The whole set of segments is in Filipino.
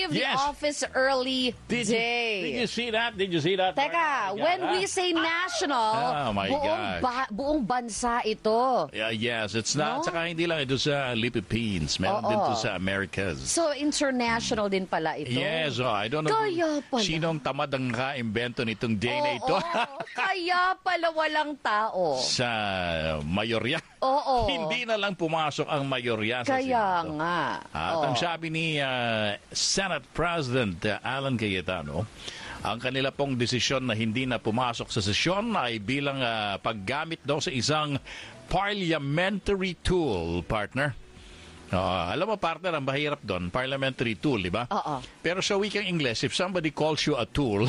leave the Yes. office early Did day. you see that? Did you see that? Teka, when we say national, Oh my gosh. buong bansa ito. Yes, it's not. No? Saka hindi lang ito sa Philippines. Meron din ito sa Americas. So, international din pala ito. Yes, I don't know Kaya pala. sinong tamad ang ka-invento nitong day na ito. Kaya pala walang tao. Sa mayorya. Oo. Hindi na lang pumasok ang mayorya sa Kaya Senado. nga. At ang sabi ni Senate President Alan Cayetano, ang kanila pong desisyon na hindi na pumasok sa sesyon ay bilang paggamit daw sa isang parliamentary tool, partner. Alam mo, partner, ang mahirap doon, parliamentary tool, di ba? Oo. Pero sa wikang English, if somebody calls you a tool,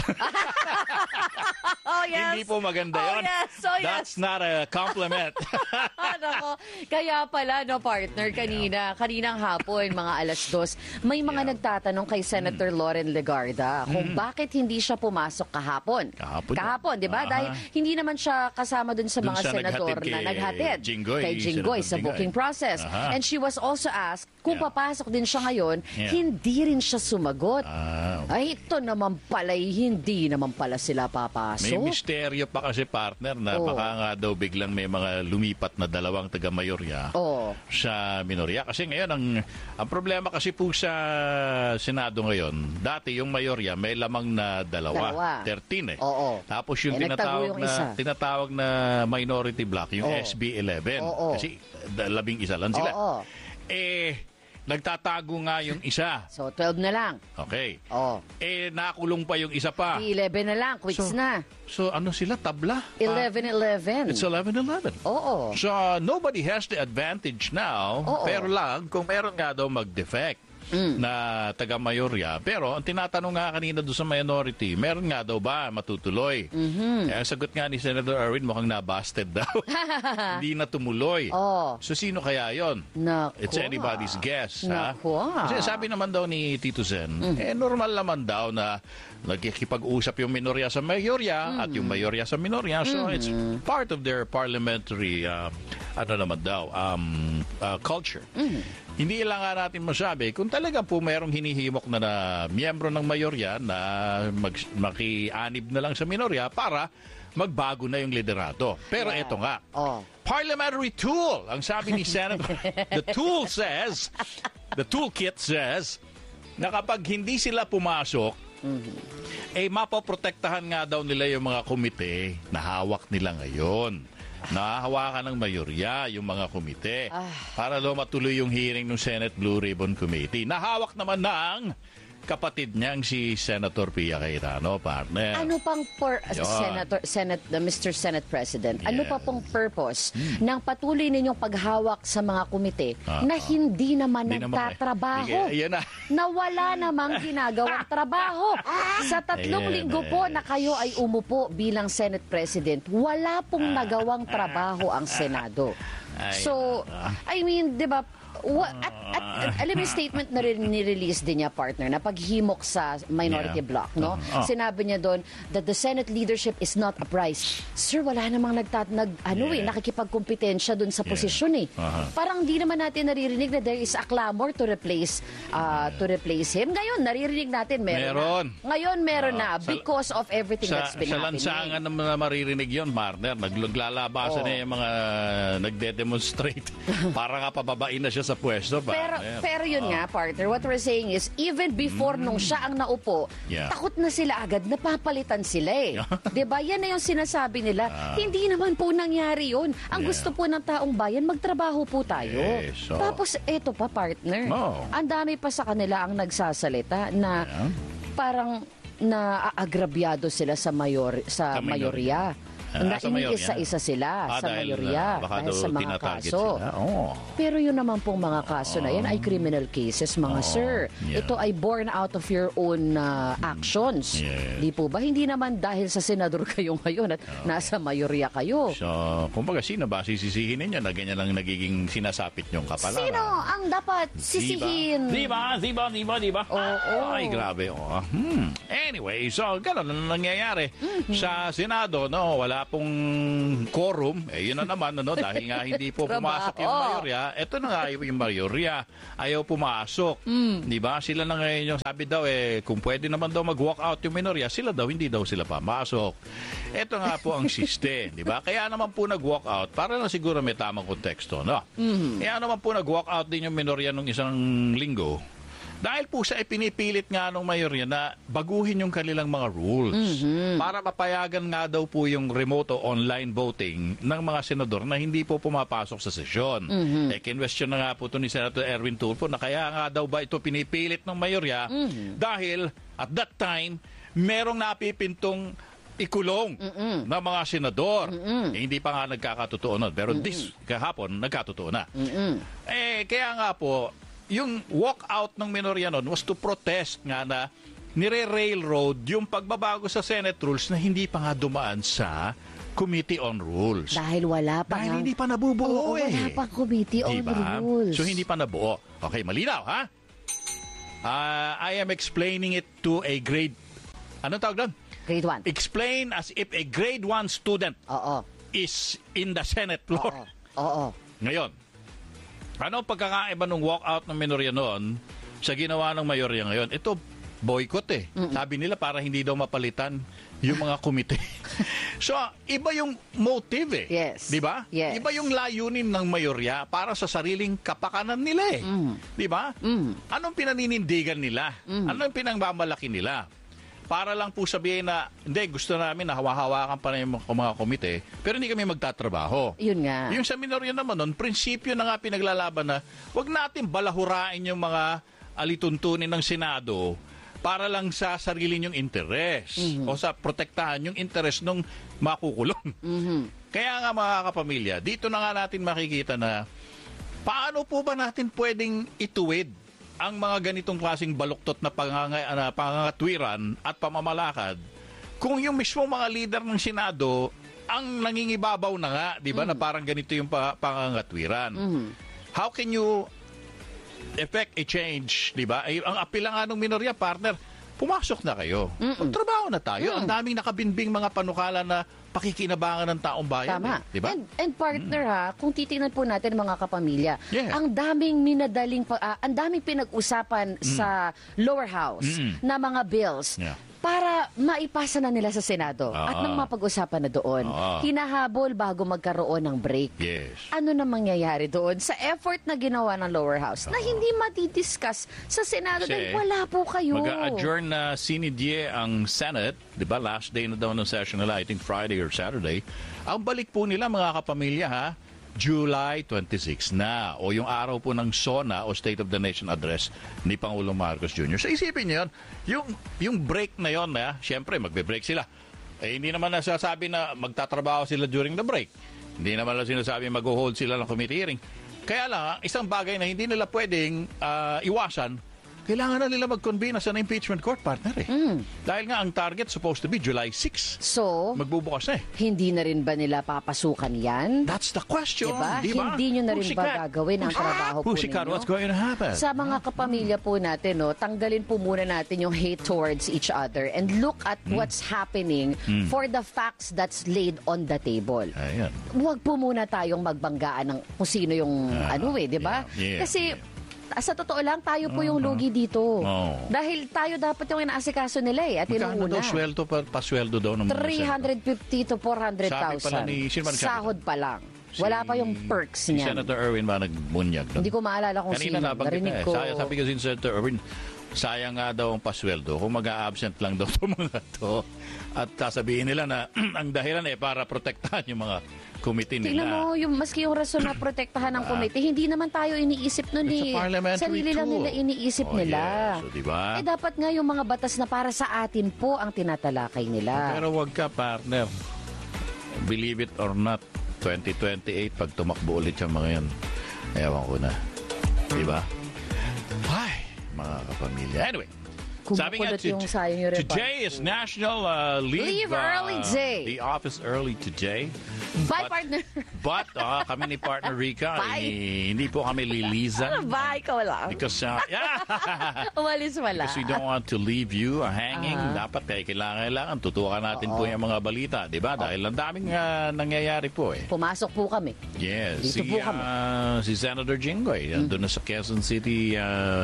Oh, yes. hindi po maganda Oh, yun. yes. Oh, yes. That's not a compliment. Nako, kaya pala, no, partner, kaninang hapon, mga 2:00, may mga nagtatanong kay Senator Loren Legarda kung bakit hindi siya pumasok kahapon. Kahapon. Di ba? Aha. Dahil hindi naman siya kasama dun sa Dun mga sa senador naghatid na kay naghatid Jinggoy, kay Jinggoy sa Senator booking Jinggoy. process. Aha. And she was also asked kung Yeah. papasok din siya ngayon, hindi rin siya sumagot. Ay, ito naman pala, hindi naman pala sila papasok. May misteryo pa kasi, partner, na baka nga daw biglang may mga lumipat na dalawang taga-mayorya sa minorya. Kasi ngayon, ang problema kasi po sa Senado ngayon, dati yung mayorya may lamang na dalawa. 13 eh. Oo. Tapos yung nagtago yung isa. tinatawag na minority block, yung SB 11. Oo. Kasi 11 lang sila. Oo. Nagtatago nga yung isa. So, 12 na lang. Okay. Nakulong pa yung isa pa. 11 na lang, quits na. So, ano sila? Tabla? 11-11. It's 11-11. Oo. So, nobody has the advantage now. Oo. Pero lang, kung meron nga daw mag-defect na taga-mayorya. Pero, ang tinatanong nga kanina doon sa minority, meron nga daw ba matutuloy? Ang sagot nga ni Senator Erwin, mukhang nabasted daw. Hindi na tumuloy. So, sino kaya yon? It's anybody's guess. Kasi sabi naman daw ni Tito Zen, normal naman daw na nagkikipag-usap yung minorya sa mayorya at yung mayorya sa minorya. So, it's part of their parliamentary culture. Hindi lang nga natin masabi kung talaga po mayroong hinihimok na miyembro ng mayorya na maki-anib na lang sa minorya para magbago na yung liderato. Pero ito nga, parliamentary tool, ang sabi ni Senator. The toolkit says, na kapag hindi sila pumasok, mapoprotektahan nga daw nila yung mga komite na hawak nila ngayon. Nahahawakan ng mayorya yung mga komite para daw matuloy yung hearing ng Senate Blue Ribbon Committee. Nahawak naman ng kapatid niyang si Senator Pia Cayetano, partner. Ano pang Mr. Senate President, ano pa pong purpose ng patuloy ninyong paghawak sa mga komite na hindi naman nagtatrabaho? Na wala namang ginagawang trabaho. Sa 3 linggo po na kayo ay umupo bilang Senate President, wala pong nagawang trabaho ang Senado. So, I mean, di ba, alam mo yung statement na ni-release din niya, partner, na paghimok sa minority block, no? Sinabi niya doon that the Senate leadership is not apprised. Sir, wala namang nakikipagkompetensya doon sa posisyon eh. Parang di naman natin naririnig na there is a clamor to replace him. Ngayon, naririnig natin meron na. Ngayon, meron na because of everything that's been happening. Sa lansangan naman na maririnig yun, partner. Naglalabasan na yung mga nagde-demonstrate para nga pababain na siya sa pwesto. Pero yun nga, partner, what we're saying is, even before nung siya ang naupo, takot na sila agad, napapalitan sila eh. Diba? Yan na yung sinasabi nila. Hindi naman po nangyari yun. Ang gusto po ng taong bayan, magtrabaho po tayo. Tapos, eto pa, partner. Ang dami pa sa kanila ang nagsasalita na parang naaagrabyado sila sa mayorya. Na iniisa-isa sila sa mayorya dahil sa mga kaso. Pero yun naman pong mga kaso na yan ay criminal cases, mga sir. Ito ay born out of your own actions. Di po ba? Hindi naman dahil sa senador kayo ngayon at nasa mayorya kayo. So, kumbaga, sino ba sisisihin ninyo na ganyan lang nagiging sinasapit nyong kapalaran? Sino ang dapat sisihin? Di ba? Ay, grabe. Anyway, so, gano'n ang nangyayari sa Senado, no? Wala wala pong quorum, yun na naman, dahil nga hindi po pumasok yung mayorya, eto na nga yung mayorya, ayaw pumasok. Di ba? Sila na ngayon yung sabi daw, kung pwede naman daw mag-walk out yung minorya, sila daw, hindi daw sila pamasok. Eto nga po ang system, di ba? Kaya naman po nag-walk out, para lang siguro may tamang konteksto, no? Kaya naman po nag-walk out din yung minorya nung isang linggo. Dahil po sa ipinipilit nga ng mayorya na baguhin yung kanilang mga rules para mapayagan nga daw po yung remote o online voting ng mga senador na hindi po pumapasok sa sesyon. Kinwestiyon na nga po ito ni Senator Erwin Tulfo na kaya nga daw ba ito pinipilit ng mayorya dahil at that time merong napipintong ikulong ng mga senador. Hindi pa nga nagkakatotoo nun. Pero this kahapon, nagkatotoo na. Kaya nga po, yung walkout ng minorya nun was to protest nga na nire-railroad yung pagbabago sa Senate rules na hindi pa nga dumaan sa Committee on Rules. Dahil wala pa. Dahil hindi pa nabubuo wala pa Committee on Rules. So hindi pa nabuo. Okay, malinaw ha? I am explaining it to a grade... Anong tawag doon? Grade 1. Explain as if a grade 1 student is in the Senate floor. Ngayon, ano ang pagkakaiba ng walkout ng minorya noon sa ginawa ng mayorya ngayon? Ito, boycott Sabi nila para hindi daw mapalitan yung mga komite. So, iba yung motive Yes. Di ba? Yes. Iba yung layunin ng mayorya para sa sariling kapakanan nila Di ba? Anong pinaninindigan nila? Anong pinangmamalaki nila? Para lang po sabihin na, hindi, gusto namin na hawa-hawakan pa na yung mga komite, pero hindi kami magtatrabaho. Yun nga. Yung sa minorya naman nun, prinsipyo na nga pinaglalaban na wag natin balahurain yung mga alituntunin ng Senado para lang sa sarili nyong interes o sa protektahan yung interes ng makukulong. Kaya nga mga kapamilya, dito na nga natin makikita na paano po ba natin pwedeng ituwid ang mga ganitong klaseng baluktot na pangangatwiran at pamamalakad kung yung mismo mga leader ng Senado ang nangingibabaw na nga, di ba, na parang ganito yung pangangatwiran. How can you effect a change, di ba? Ang apela nga ng minorya, partner, pumasok na kayo. Magtrabaho na tayo. Ang daming nakabinbing mga panukala na pakikinabangan ng taong bayan. Tama. Diba? And partner kung titingnan po natin mga kapamilya, ang daming ang daming pinag-usapan sa lower house na mga bills para maipasa na nila sa Senado at nang mapag-usapan na doon. Hinahabol bago magkaroon ng break. Ano na mangyayari doon sa effort na ginawa ng lower house na hindi matidiscuss sa Senado dahil wala po kayo. Mag-adjourn na sinidye ang Senate, di ba? Last day na daw ng session nila, I think Friday or Saturday. Ang balik po nila mga kapamilya July 26 na o yung araw po ng SONA o State of the Nation Address ni Pangulong Marcos Jr. So isipin niyo yung break na yon syempre magbe-break sila. Hindi naman nasasabi na magtatrabaho sila during the break. Hindi naman lang sinasabi mag-hold sila ng committee hearing. Kaya lang, isang bagay na hindi nila pwedeng iwasan, kailangan na nila mag-convene sa impeachment court, partner Dahil nga ang target supposed to be July 6. So, magbubukas na hindi na rin ba nila papasukan yan? That's the question. Diba? Hindi nyo na rin ba gagawin ang trabaho po ninyo? What's going to happen? Sa mga kapamilya po natin, tanggalin po muna natin yung hate towards each other and look at what's happening for the facts that's laid on the table. Ayan. Huwag po muna tayong magbanggaan ng kung sino yung di ba? Kasi sa totoo lang, tayo po yung lugi dito. Dahil tayo dapat yung inaasikaso nila at magkano daw sweldo pasweldo daw ng 350 to 400,000. Sahod pa lang. Wala pa yung perks niya. Si Senator Erwin ba nagbunyag? Hindi ko maalala kung kanina sino. Narinig ko. Sabi ko si Senator Erwin, sayang nga daw ang pasweldo kung mag-a-absent lang daw itong mga to. At sasabihin nila na ang dahilan para protektahan yung mga committee nila. Tingnan mo, maski yung rason na protektahan ng committee, hindi naman tayo iniisip nun sarili lang nila iniisip nila. So, diba? Dapat nga yung mga batas na para sa atin po ang tinatalakay nila. Pero wag ka, partner. Believe it or not, 2028, pag tumakbo ulit yung mga yan, ewan ko na. Diba? Ay, mga kapamilya. Anyway, Sabi nga, Kumukulot yung sayang yung red today is National Leave Early Day. The office early today. Bye, partner. But kami ni partner Rica, hindi po kami lilisan. Bye, ikaw lang. Because, Umalis wala. because we don't want to leave you hanging. Dapat kailangan tutukan natin po yung mga balita, di ba? Dahil ang daming nangyayari po eh. Pumasok po kami. Yes. Dito po kami. Si Senator Jinggoy, doon na sa Quezon City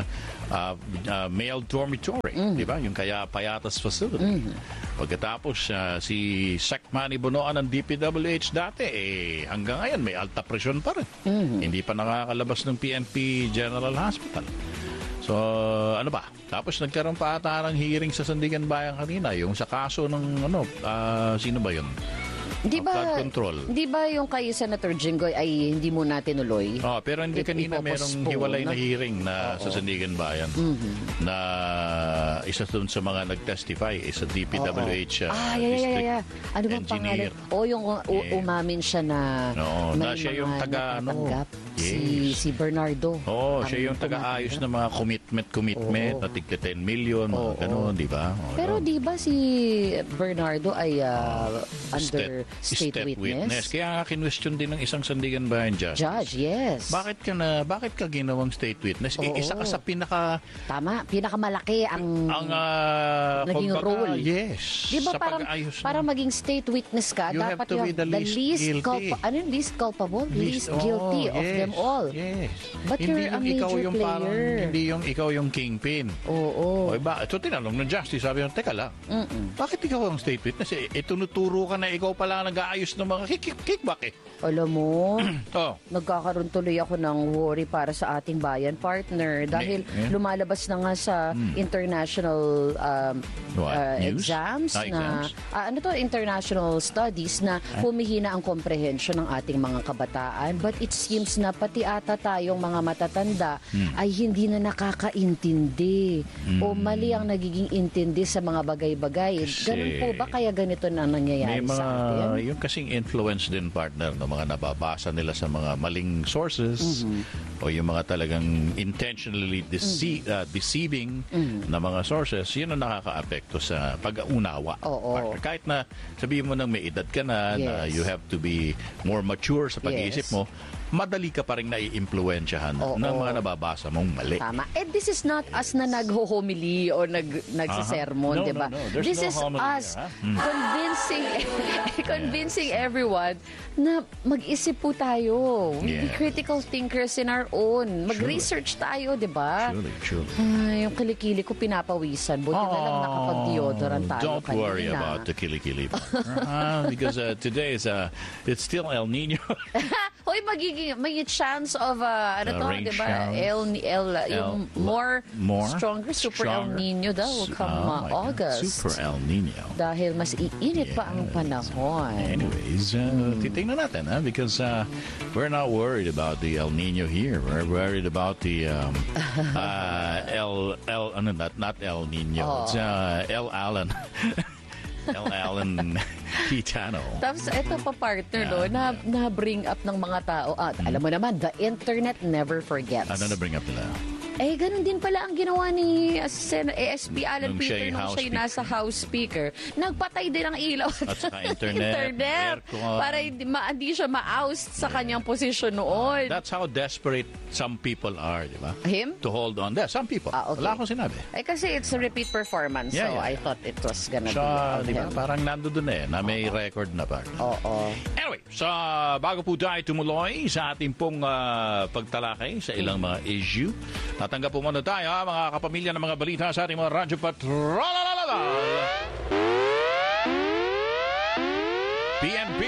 male dormitory, di ba? Yung kaya Payatas facility. Pagkatapos, si Sec Manny Bonoan ng DPWH dati, hanggang ngayon may alta presyon pa rin. Hindi pa nakakalabas ng PNP General Hospital. So, ano ba? Tapos nagkaroon pa ata ng hearing sa Sandigan Bayan kanina, yung sa kaso ng, sino ba yun? Flood control. Di ba yung kay Senator Jinggoy ay hindi mo na tinuloy? Pero hindi kanina merong hiwalay na hearing na sa Sandigan Bayan na isa doon sa mga nag-testify sa DPWH district ano bang engineer. pangalan? Yung umamin siya na na siya yung taga si Bernardo. Siya yung taga-ayos ng mga commitment na tigta 10 million, mga ganun, di ba? Pero di ba si Bernardo ay under state witness? Kaya nga kinwestiyon din ng isang Sandigan Bayan Judge, yes. Bakit ka ginawang state witness? Isa ka sa Tama, pinakamalaki ang naging role. Yes. Di ba para maging state witness ka, dapat you have to be the least guilty. Least culpable? Least guilty of them all. Yes. But you're a major player. Hindi yung ikaw yung kingpin. Oo. So tinanong ng justice, sabi yung, teka lang, bakit ikaw ang state witness? Tunuturo ka na ikaw pala nag-aayos ng mga kickback eh. Alam mo, nagkakaroon tuloy ako ng worry para sa ating bayan partner dahil lumalabas na nga sa international exams na international studies na humihina ang comprehension ng ating mga kabataan, but it seems na pati ata tayong mga matatanda ay hindi na nakakaintindi o mali ang nagiging intindi sa mga bagay-bagay. Ganun po ba kaya ganito na nangyayari sa atin? Yung kasing influence din partner ng mga nababasa nila sa mga maling sources o yung mga talagang intentionally deceiving na mga sources, yun ang nakaka-apekto sa pag-unawa. Kahit na sabihin mo nang may edad ka na you have to be more mature sa pag-iisip mo, madali ka pa rin nai-impluwensyahan ng mga nababasa mong mali. Tama. This is not us na nag-homily o nagsisermon, di ba? This is us convincing everyone na mag-isip po tayo. Be critical thinkers in our own. Mag-research tayo, di ba? Truly. Yung kilikili ko pinapawisan. Buti na lang nakapag-deodorant tayo. Don't worry about the kilikili. Because today is it's still El Nino. Hoy, may chance of di ba? Yung more stronger super El Nino daw come August. Super El Nino. Dahil mas iinit pa ang panahon. Anyways, titingnan natin because we're not worried about the El Nino here. We're worried about the not El Nino. It's El Allen. El Allen Quijano. Tapos ito pa partner na-bring up ng mga tao. Alam mo naman, the internet never forgets. Ano na-bring up nila? Ganun din pala ang ginawa ni ASP Alan Peter nung siya nasa House Speaker. Nagpatay din ang ilaw at saka internet. Para hindi siya ma-oust sa kanyang posisyon noon. That's how desperate some people are, di ba? Him? To hold on. Some people. Okay. Wala akong sinabi. Kasi it's a repeat performance, so I thought it was gonna be diba? Parang nandoon na may record na pa. Anyway, bago po tayo tumuloy sa ating pong pagtalakay sa ilang mga issue, tatanggap po muna tayo mga kapamilya ng mga balita sa ating mga Radyo Patrol. PNP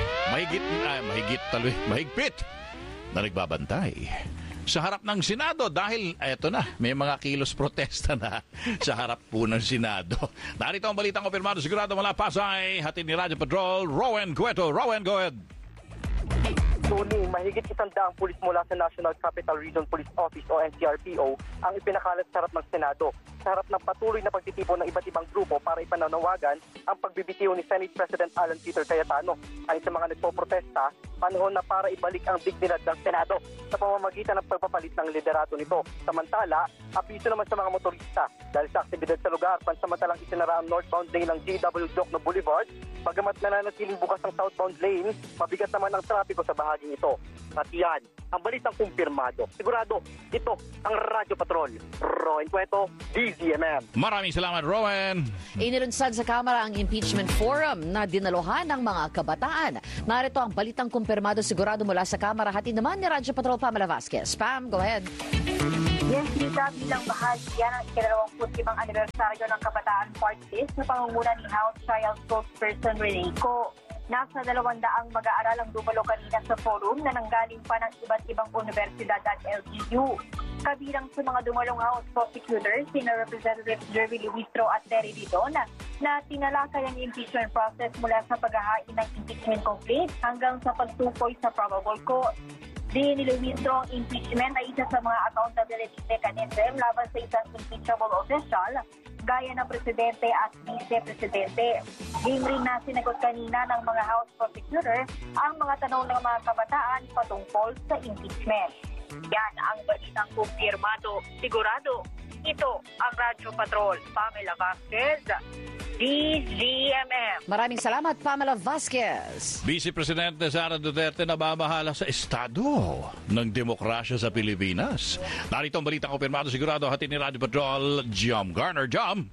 mahigpit na nagbabantay sa harap ng Senado dahil eto na, may mga kilos protesta na sa harap po ng Senado. Narito ang balitang kompirmado sigurado mula Pasay, hatid ni Radyo Patrol, Rowan Cueto. Rowan, go ahead. Tuning, mahigit 100 pulis mula sa National Capital Region Police Office o NCRPO ang ipinakalat sa harap ng Senado sa harap ng patuloy na pagtitipon ng iba't ibang grupo para ipananawagan ang pagbibitiw ni Senate President Alan Peter Cayetano. Ayon sa mga nagpoprotesta, panahon na para ibalik ang dignidad ng Senado sa pamamagitan ng pagpapalit ng liderato nito. Samantala, abiso naman sa mga motorista dahil sa aktibidad sa lugar, pansamantalang isinara ang northbound lane ng J.W. Jokno Boulevard. Bagamat nananatiling bukas ang southbound lane, mabigat naman ang trapiko sa bahaging ito. At yan, ang balitang kumpirmado. Sigurado, ito ang Radyo Patrol. Rowan Cueto, DZMM. Maraming salamat, Rowan. Inilunsad sa Kamara ang impeachment forum na dinaluhan ng mga kabataan. Narito ang balitang kumpirmado sigurado mula sa Kamara. Hatid naman ni Radyo Patrol Pamela Vasquez. Pam, go ahead. Yes, Lisa, bilang bahagi yan ang ika-25 anibersaryo ng Kabataan Party List na pangunguna ni House Trial Spokesperson Rene Co. Nasa 200 mag-aaral ang dumalo kanina sa forum na nanggaling pa ng iba't ibang universidad at LGU. Kabilang sa mga dumalong House Prosecutors, sina Representatives Jerry Luistro at Terry Didon na tinalakay ang impeachment process mula sa paghahain ng impeachment complaint hanggang sa pagtukoy sa probable cause. Di ni Luistro ang impeachment ay isa sa mga accountability mechanism laban sa isang impeachable official gaya ng presidente at vice-presidente. Game rin na sinagot kanina ng mga House Prosecutor ang mga tanong ng mga kabataan patungkol sa impeachment. Yan ang balitang kumpirmado. Sigurado, ito ang Radyo Patrol. Pamela Vasquez, DZMM. Maraming salamat, Pamela Vasquez. Vice Presidente Sara Duterte nababahala sa estado ng demokrasya sa Pilipinas. Narito ang balitang kumpirmado sigurado hatid ni Radyo Patrol, Jom Garner. Jom!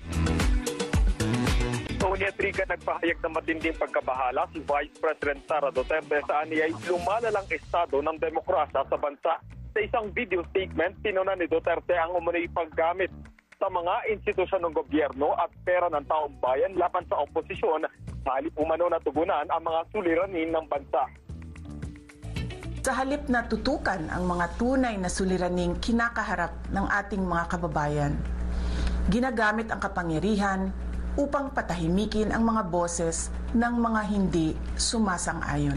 Sonia Triga nagpahayag ng matinding pagkabahala si Vice President Sara Duterte sa aniyay lumalalang estado ng demokrasya sa bansa. Sa isang video statement, pinuna ni Duterte ang umunoy paggamit sa mga institusyon ng gobyerno at pera ng taong bayan laban sa oposisyon sa halip umano na tugunan ang mga suliranin ng bansa. Sa halip na tutukan ang mga tunay na suliraning kinakaharap ng ating mga kababayan, ginagamit ang kapangyarihan upang patahimikin ang mga boses ng mga hindi sumasang-ayon.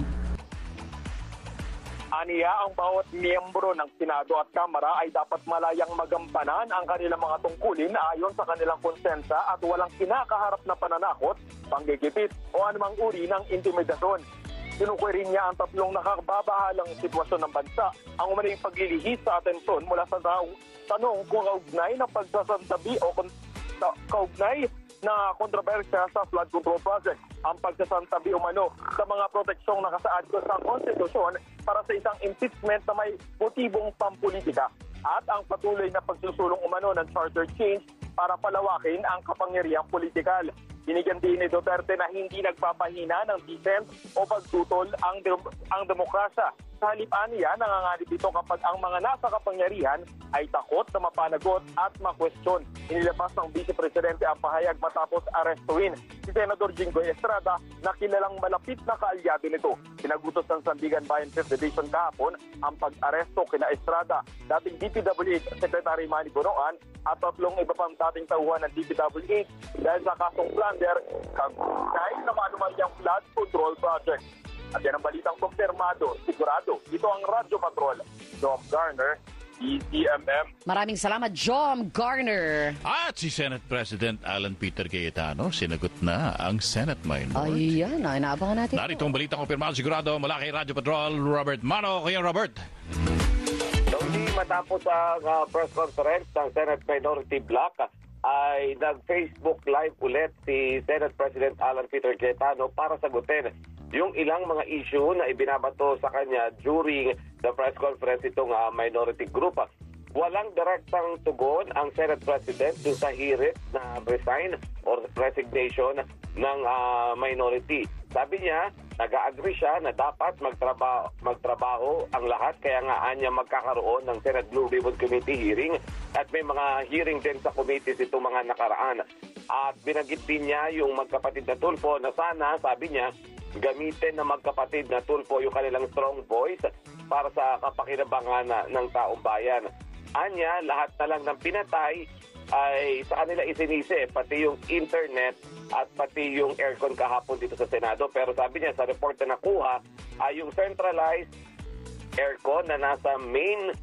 Aniya, ang bawat miyembro ng Senado at Kamara ay dapat malayang magampanan ang kanilang mga tungkulin ayon sa kanilang konsensya at walang kinakaharap na pananakot, panggigipit o anumang uri ng intimidasyon. Sinukwiri niya ang tatlong nakababahalang sitwasyon ng bansa, ang umanay paglilihis sa atensyon mula sa tanong kung kaugnay ng pagsasantabi o kaugnay na kontrobersya sa flood control project, ang pagsasantabi umano sa mga proteksyong nakasaad sa konstitusyon para sa isang impeachment na may motibong pampolitika at ang patuloy na pagsusulong umano ng charter change para palawakin ang kapangyarihang politikal. Binigyan din ni Duterte na hindi nagpapahina ng dissent o pagtutol ang demokrasya. Sa halipaan niya, nanganganib ito kapag ang mga nasa kapangyarihan ay takot na mapanagot at makwestiyon. Inilabas ng Vice Presidente ang pahayag matapos arestuin si Senador Jinggoy Estrada na kilalang malapit na kaalyado nito. Pinagutos ng Sandigan Bayan 5th Division kahapon ang pag-aresto kina Estrada, dating DPWH Secretary Manny Bonoan at tatlong iba pang dating tauhan ng DPWH dahil sa kasong plunder kaugnay na manumalyang flood control project. At yan ang balitang kumpirmado, sigurado. Ito ang Radyo Patrol. Jom Garner, DZMM. Maraming salamat, Jom Garner. At si Senate President Alan Peter Cayetano, sinagot na ang Senate minority. Ayan, inaabangan natin. Narito ang balitang kumpirmado sigurado mula kay Radyo Patrol, Robert Mano. Kaya Robert. Tony, matapos ang press conference ng Senate Minority Bloc, ay nag-Facebook Live ulit si Senate President Alan Peter Cayetano para sagutin yung ilang mga issue na ibinabato sa kanya during the press conference itong minority group. Walang direktang tugon ang Senate President dun sa hirit na resign or resignation ng minority. Sabi niya, nag-agree siya na dapat magtrabaho ang lahat, kaya nga anya magkakaroon ng Senate Blue Ribbon Committee hearing at may mga hearing din sa committees itong mga nakaraan. At binanggit din niya yung magkapatid na Tulfo na sana, sabi niya, gamitin na magkapatid na Tulfo yung kanilang strong voice para sa kapakinabangan ng taong bayan. Anya, lahat na lang ng pinatay ay sa kanila isinisi, pati yung internet at pati yung aircon kahapon dito sa Senado. Pero sabi niya sa report na nakuha ay yung centralized aircon na nasa main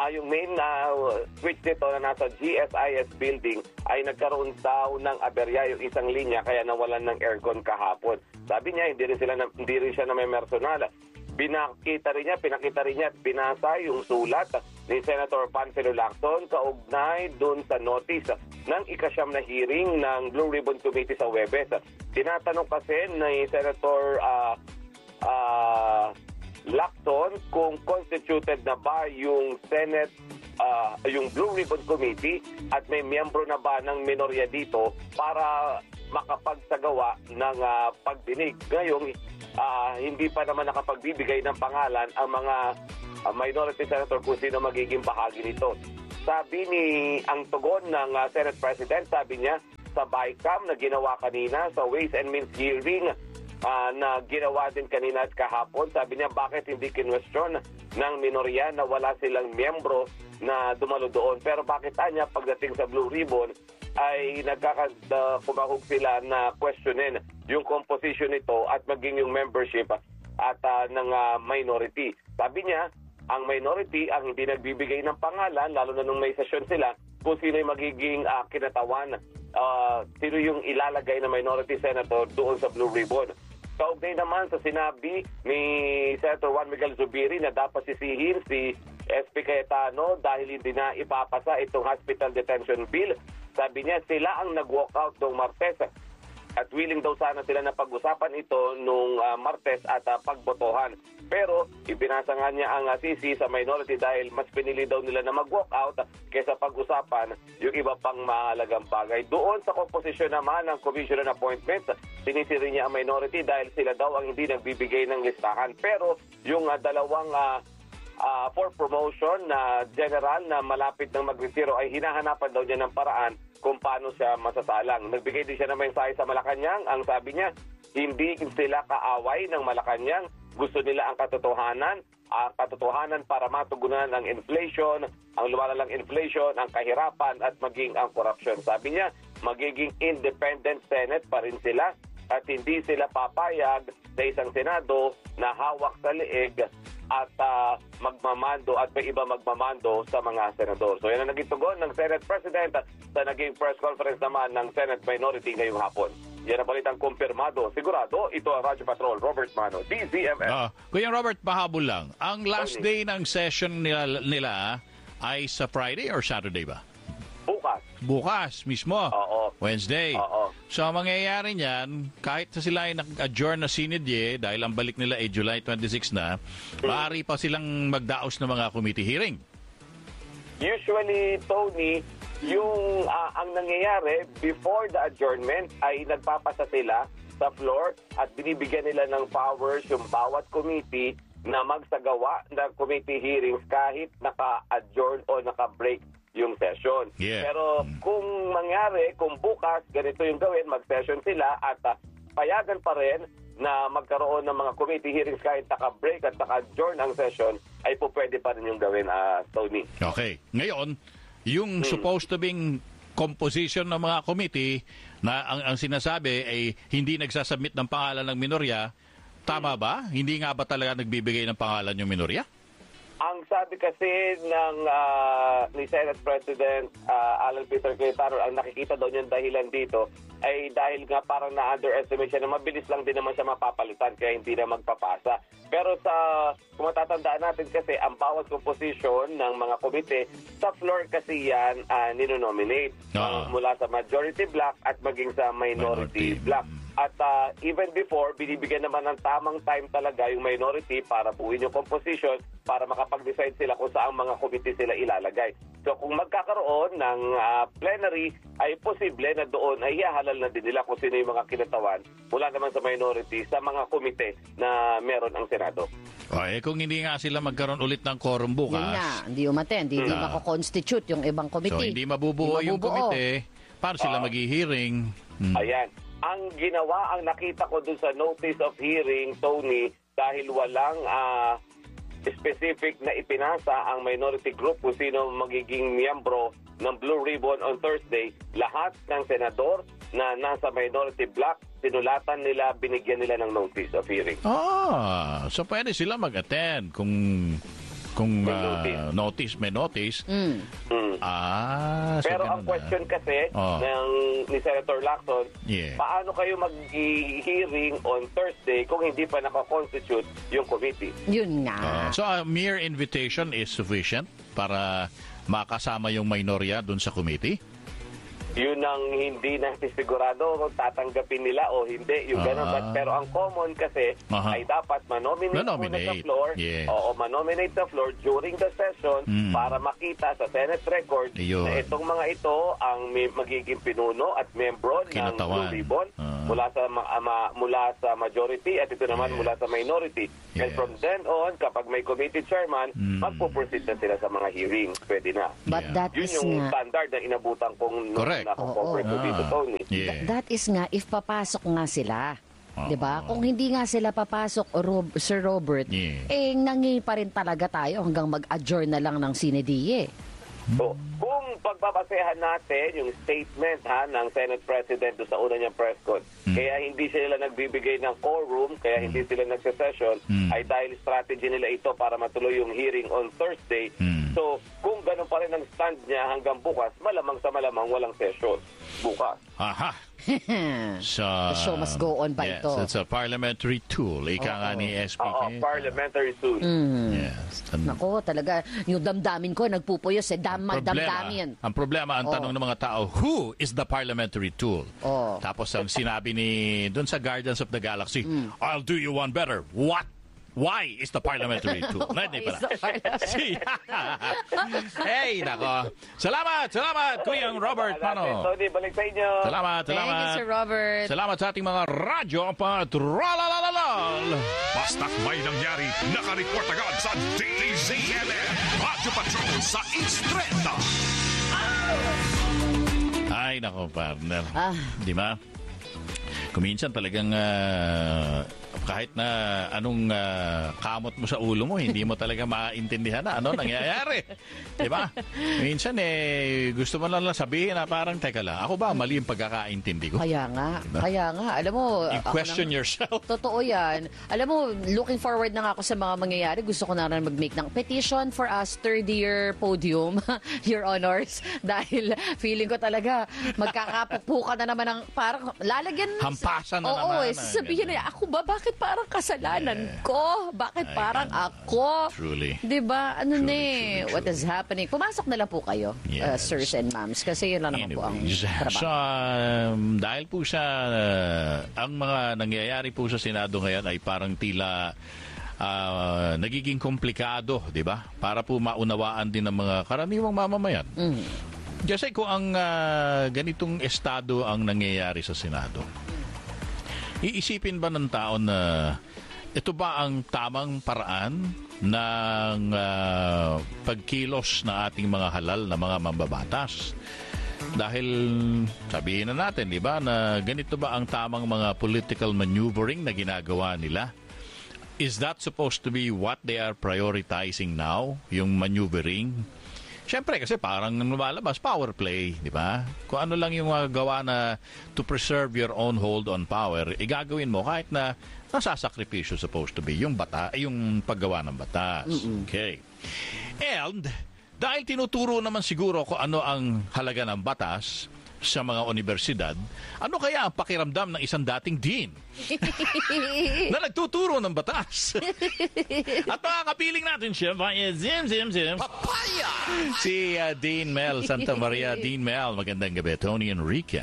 switch nito na nasa GSIS building ay nagkaroon daw ng aberya yung isang linya kaya nawalan ng aircon kahapon. Sabi niya hindi rin siya na may personal. pinakita rin niya at binasa yung sulat ni Senator Panfilo Lacson kaugnay dun sa notice ng ikasyam na hearing ng Blue Ribbon Committee sa Huwebes. Tinatanong kasi ni Senator Lacson kung constituted na ba yung Senate, yung Blue Ribbon Committee at may miyembro na ba ng minorya dito para makapagsagawa ng pagdinig. Ngayong hindi pa naman nakapagbibigay ng pangalan ang mga minority senator kung sino magiging bahagi nito. Sabi ang tugon ng Senate President, sabi niya sa BICAM na ginawa kanina sa Ways and Means hearing na ginawa din kanina at kahapon, sabi niya bakit hindi kinwestiyon ng minorya na wala silang miyembro na dumalo doon. Pero bakit niya pagdating sa Blue Ribbon ay kumahog sila na questionin yung composition nito at maging yung membership at ng minority. Sabi niya, ang minority ang hindi nagbibigay ng pangalan, lalo na nung may session sila, kung sino yung magiging kinatawan, sino yung ilalagay na minority senator doon sa Blue Ribbon. Kaugnay naman sa sinabi ni Senator Juan Miguel Zubiri na dapat sisihin si SP Cayetano dahil hindi na ipapasa itong hospital detention bill. Sabi niya sila ang nag-walk out noong Martes at willing daw sana sila na pag-usapan ito nung Martes at pagbotohan. Pero ibinasa nga niya ang sisi sa minority dahil mas pinili daw nila na mag-walk out kaysa pag-usapan yung iba pang mahalagang bagay. Doon sa komposisyon naman ng Commission on Appointments, sinisiri niya ang minority dahil sila daw ang hindi nagbibigay ng listahan. Pero yung dalawang for promotion na general na malapit ng mag-retiro ay hinahanapan daw niya ng paraan kung paano siya masasalang. Nagbigay din siya ng mensahe sa Malacanang. Ang sabi niya, hindi sila kaaway ng Malacanang. Gusto nila ang katotohanan para matugunan ang inflation, ang lumalalang inflation, ang kahirapan at maging ang korupsyon. Sabi niya, magiging independent Senate pa rin sila at hindi sila papayag sa isang Senado na hawak sa leeg at magmamando at may iba magmamando sa mga senador. So yan ang naging tugon ng Senate President sa naging press conference naman ng Senate Minority ngayong hapon. Yan ang balitang kumpirmado. Sigurado, ito ang Radyo Patrol, Robert Mano, DZMM. Kuya Robert, pahabol lang. Ang last day ng session nila ay sa Friday or Saturday ba? Bukas mismo. Oo. Wednesday. Oo. So, ang mangyayari niyan, kahit sa sila ay nag-adjourn na sinidye, dahil ang balik nila ay July 26 na, maaari pa silang magdaos ng mga committee hearing. Usually, Tony, yung ang nangyayari before the adjournment ay nagpapasa sila sa floor at binibigyan nila ng powers yung bawat committee na magsagawa ng committee hearings kahit naka-adjourn o naka-break yung session. Yeah. Pero kung bukas ganito yung gawin, mag-session sila at payagan pa rin na magkaroon ng mga committee hearings kahit naka-break at naka-adjourn ang session, ay po pwede pa rin yung gawin, Tony. Okay. Ngayon, yung supposed to being composition ng mga committee na ang sinasabi ay hindi nagsasubmit ng pangalan ng minorya, tama ba? Hindi nga ba talaga nagbibigay ng pangalan yung minorya? Ang sabi kasi ni Senate President Alan Peter Cayetano, ang nakikita daw niyang dahilan dito ay dahil nga parang na-underestimate siya na mabilis lang din naman siya mapapalitan kaya hindi na magpapasa. Pero kung matatandaan natin kasi ang bawat composition ng mga komite, sa floor kasi yan ninonominate mula sa majority block at maging sa minority block. At even before, binibigyan naman ng tamang time talaga yung minority para buuin yung composition para makapag-decide sila kung saan mga committee sila ilalagay. So kung magkakaroon ng plenary, ay posible na doon ay ihahalal na din nila kung sino yung mga kinatawan mula naman sa minority sa mga komite na meron ang Senado. Kung hindi nga sila magkaroon ulit ng quorum bukas. Yun na, hindi umaten, hindi mako-constitute yung ibang committee. So hindi mabubuo yung komite, paano sila mag-hearing? Ayan. Ang ginawa, ang nakita ko dun sa notice of hearing, Tony, dahil walang specific na ipinasa ang minority group kung sino magiging miyembro ng Blue Ribbon on Thursday, lahat ng senador na nasa minority block, sinulatan nila, binigyan nila ng notice of hearing. So pwede sila mag-attend kung Kung may notice. Pero ang question kasi ni Senator Lacson, paano kayo mag-hearing on Thursday kung hindi pa nakakonstitute yung committee? Yun nga. So a mere invitation is sufficient para makasama yung minorya dun sa committee? Yun ang hindi natin sigurado kung tatanggapin nila o hindi. Yung ganun. Pero ang common kasi ay dapat manominate muna sa floor o manominate sa floor during the session para makita sa Senate record na itong mga ito ang magiging pinuno at membro ng Blue Ribbon mula sa majority at ito naman mula sa minority. And from then on, kapag may committee chairman, magpo-proceed na sila sa mga hearings. Pwede na. But that yun is yung nga standard na inabutan kong That is nga, if papasok nga sila. Diba? Kung hindi nga sila papasok, Sir Robert, nangi pa rin talaga tayo hanggang mag-adjourn na lang ng Sinediye. So, kung pagbabasehan natin yung statement ng Senate President sa una niyang press con, kaya hindi sila nagbibigay ng quorum, kaya hindi sila nagsesession, ay dahil strategy nila ito para matuloy yung hearing on Thursday. So, kung ganun pa rin ang stand niya hanggang bukas, malamang sa malamang walang session bukas. Aha! So, the show must go on ba ito? It's a parliamentary tool. Ika nga ni SPK. Parliamentary tool. Yes. Nako, talaga, yung damdamin ko, nagpupuyos damdamin. Ang problema, ang tanong ng mga tao, who is the parliamentary tool? Tapos ang sinabi doon sa Guardians of the Galaxy, I'll do you one better. What? Why is the parliamentary tool? Hey, nako. Salamat, Kuyang Robert Pano. Tony, balik sa inyo. Salamat. Thank you, Sir Robert. Salamat sa ating mga radyo patrolalalal. Basta't may nangyari, nakareport agad sa DZMM Radio Patrol sa East 30. Ay, nako, partner. Di ba? Kuminsan talagang kahit na anong kamot mo sa ulo mo, hindi mo talaga maintindihan na ano nangyayari. Diba? Minsan gusto mo lang sabihin na parang, teka lang, ako ba mali yung pagkakaintindi ko? Kaya nga. Alam mo, you question yourself. Totoo yan. Alam mo, looking forward na nga ako sa mga mangyayari. Gusto ko na rin mag-make ng petition for us third-year podium, Your Honors. Dahil feeling ko talaga, magkakapupukan na naman ng parang lalagyan. Hampasan na naman. Sabihin na, ako ba, bakit parang kasalanan ko? Bakit parang ako? Truly. Diba? Truly. What is happening? Pumasok na lang po kayo, sirs and ma'ams, kasi yun lang naman po ang trabaho. So, dahil po siya, ang mga nangyayari po sa Senado ngayon ay parang tila nagiging komplikado, di ba? Para po maunawaan din ng mga karaniwang mamamayan. Kasi kung ang ganitong estado ang nangyayari sa Senado, iisipin ba ng tao na ito ba ang tamang paraan ng pagkilos na ating mga halal na mga mambabatas? Dahil sabihin na natin, di ba, na ganito ba ang tamang mga political maneuvering na ginagawa nila? Is that supposed to be what they are prioritizing now? Yung maneuvering? Siyempre, kasi parang lumalabas, power play, di ba? Kung ano lang yung gawa na to preserve your own hold on power, igagawin mo kahit na nasasakripisyo supposed to be yung paggawa ng batas. Okay. And, dahil tinuturo naman siguro kung ano ang halaga ng batas sa mga universidad, ano kaya ang pakiramdam ng isang dating dean na nagtuturo ng batas? At makakapiling natin siya, Zim. Papaya! Si Dean Mel Santa Maria. Dean Mel, magandang gabi. Tony Enrique.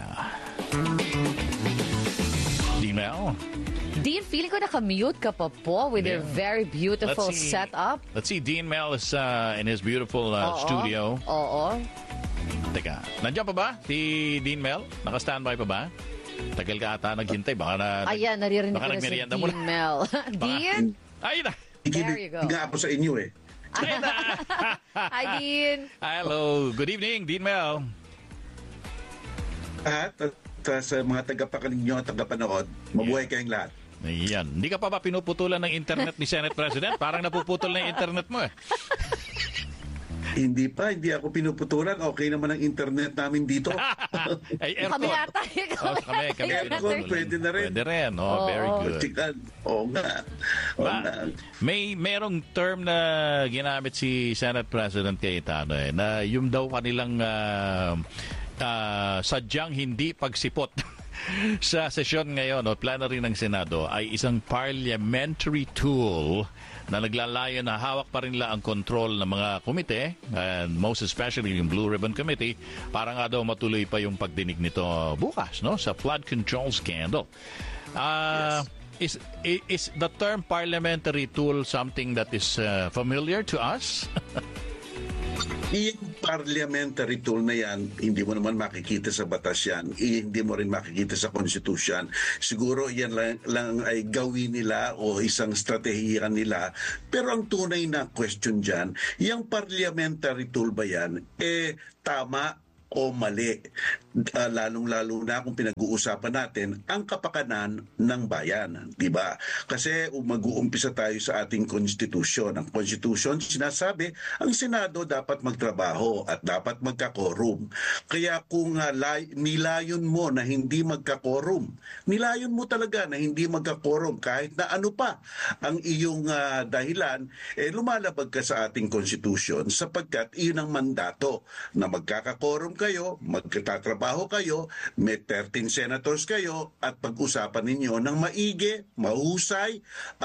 Dean Mel? Dean, feeling ko nakamute ka pa po with your very beautiful setup. Let's see, Dean Mel is in his beautiful studio. Oo. Teka, nandiyan pa ba si Dean Mel? Naka-standby pa ba? Tagal ka ata naghintay. Baka ayan, naririnig ko na si Dean Mel. Dean? Ayun na. There you go. Higa ako sa inyo eh. Ayun na. Hi, Dean. Hello. Good evening, Dean Mel. At sa mga tagapakinig nyo at tagapanood, mabuhay kayong lahat. Ayan. Hindi ka pa ba pinuputulan ng internet ni Senate President? Parang napuputol na yung internet mo eh. Hindi ako pinuputulan. Okay naman ang internet namin dito. Ay, Kami aircon. yata. Kami Aircon, pwede na rin. Pwede rin. Oh, very good. Oo nga. Merong term na ginamit si Senate President Cayetano na yung daw kanilang sadyang hindi pagsipot sa sesyon ngayon o plenary ng Senado ay isang parliamentary tool na naglalayo na hawak pa rin ang control ng mga komite, and most especially yung Blue Ribbon Committee, para nga daw matuloy pa yung pagdinig nito bukas, no, sa flood control scandal. Is the term parliamentary tool something that is familiar to us? Yung parliamentary tool na yan, hindi mo naman makikita sa batas yan. Hindi mo rin makikita sa konstitusyon. Siguro yan lang ay gawin nila o isang strategiya nila. Pero ang tunay na question dyan, yung parliamentary tool ba yan, tama o mali? Lalong-lalo na kung pinag-uusapan natin ang kapakanan ng bayan, di ba? Kasi mag-uumpisa tayo sa ating konstitusyon. Ang konstitusyon sinasabi, ang Senado dapat magtrabaho at dapat magka-quorum. Kaya kung nilayon mo na hindi magka-quorum, nilayon mo talaga na hindi magka-quorum kahit na ano pa ang iyong dahilan, lumalabag ka sa ating konstitusyon sapagkat iyon ang mandato na magkaka-quorum kayo, magtatrabaho kayo, may 13 senators kayo at pag-usapan ninyo ng maigi, mahusay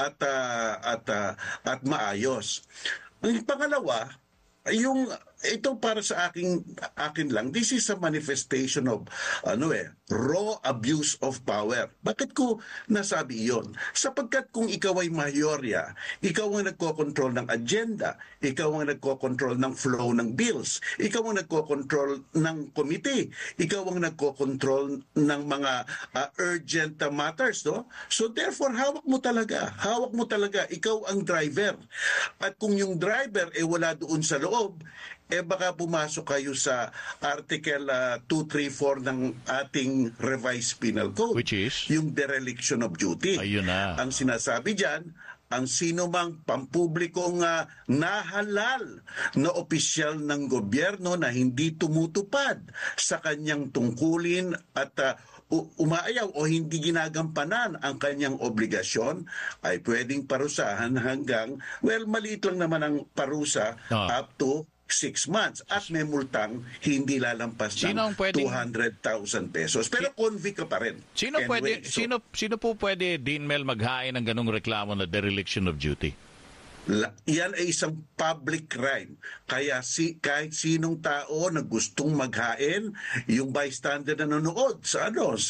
at maayos. Ang pangalawa, ito para sa akin lang, this is a manifestation of raw abuse of power. Bakit ko nasabi iyon? Sapagkat kung ikaw ay mayorya, ikaw ang nagko-control ng agenda, ikaw ang nagko-control ng flow ng bills, ikaw ang nagko-control ng committee, ikaw ang nagko-control ng mga urgent matters, no? So therefore, hawak mo talaga, ikaw ang driver. At kung yung driver wala doon sa loob, baka pumasok kayo sa Article 234 ng ating revised penal code. Which is? Yung dereliction of duty. Ayun na. Ang sinasabi dyan, ang sino mang pampublikong nahalal na opisyal ng gobyerno na hindi tumutupad sa kanyang tungkulin at umaayaw o hindi ginagampanan ang kanyang obligasyon ay pwedeng parusahan hanggang, maliit lang naman ang parusa up to 6 months at may multang hindi lalampas ng 200,000 pesos. Pero convict ka pa rin. Sino po pwede, Dean Mel, maghain ng ganung reklamo na dereliction of duty? Yan ay isang public crime. Kaya kahit sinong tao na gustong maghain, yung bystander na nanonood sa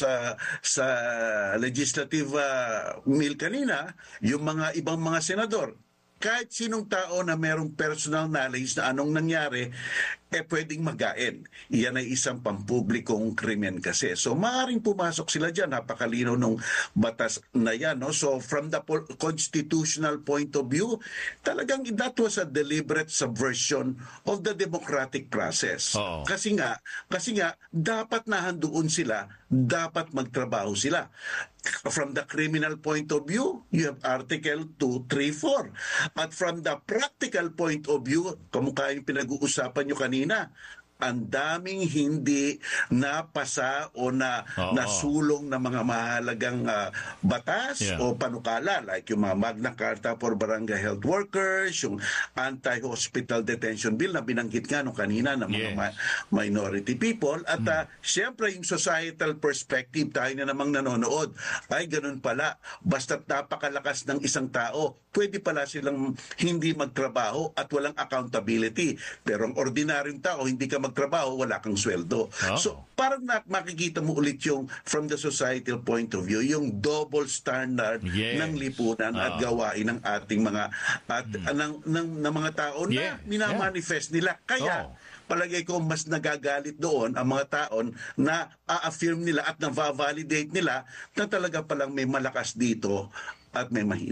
legislative meal kanina, yung mga ibang mga senador, kahit sinong tao na merong personal knowledge na anong nangyari, pwedeng magain. Iyan ay isang pampublikong krimen kasi. So, maaaring pumasok sila dyan. Napakalinaw ng batas na yan. No? So, from the constitutional point of view, talagang that was a deliberate subversion of the democratic process. Oo. Kasi nga, dapat nahandoon sila, dapat magtrabaho sila. From the criminal point of view, you have Article 234. At from the practical point of view, kamukha yung pinag-uusapan nyo kanina, ang daming hindi napasa o nasulong na mga mahalagang batas o panukala like yung mga Magna Carta for Barangay Health Workers, yung Anti-Hospital Detention Bill na binanggit nga nung kanina ng mga minority people at siyempre yung societal perspective, tayo na namang nanonood, ay ganun pala, basta't napakalakas ng isang tao, pwede pala silang hindi magtrabaho at walang accountability. Pero ang ordinaryong tao, hindi ka magtrabaho, wala kang sweldo. So, parang makikita mo ulit yung, from the societal point of view, yung double standard ng lipunan at gawain ng ating mga ng mga tao na minamanifest nila. Kaya, palagay ko mas nagagalit doon ang mga taon na a-affirm nila at na-validate nila na talaga palang may malakas dito at may mahina.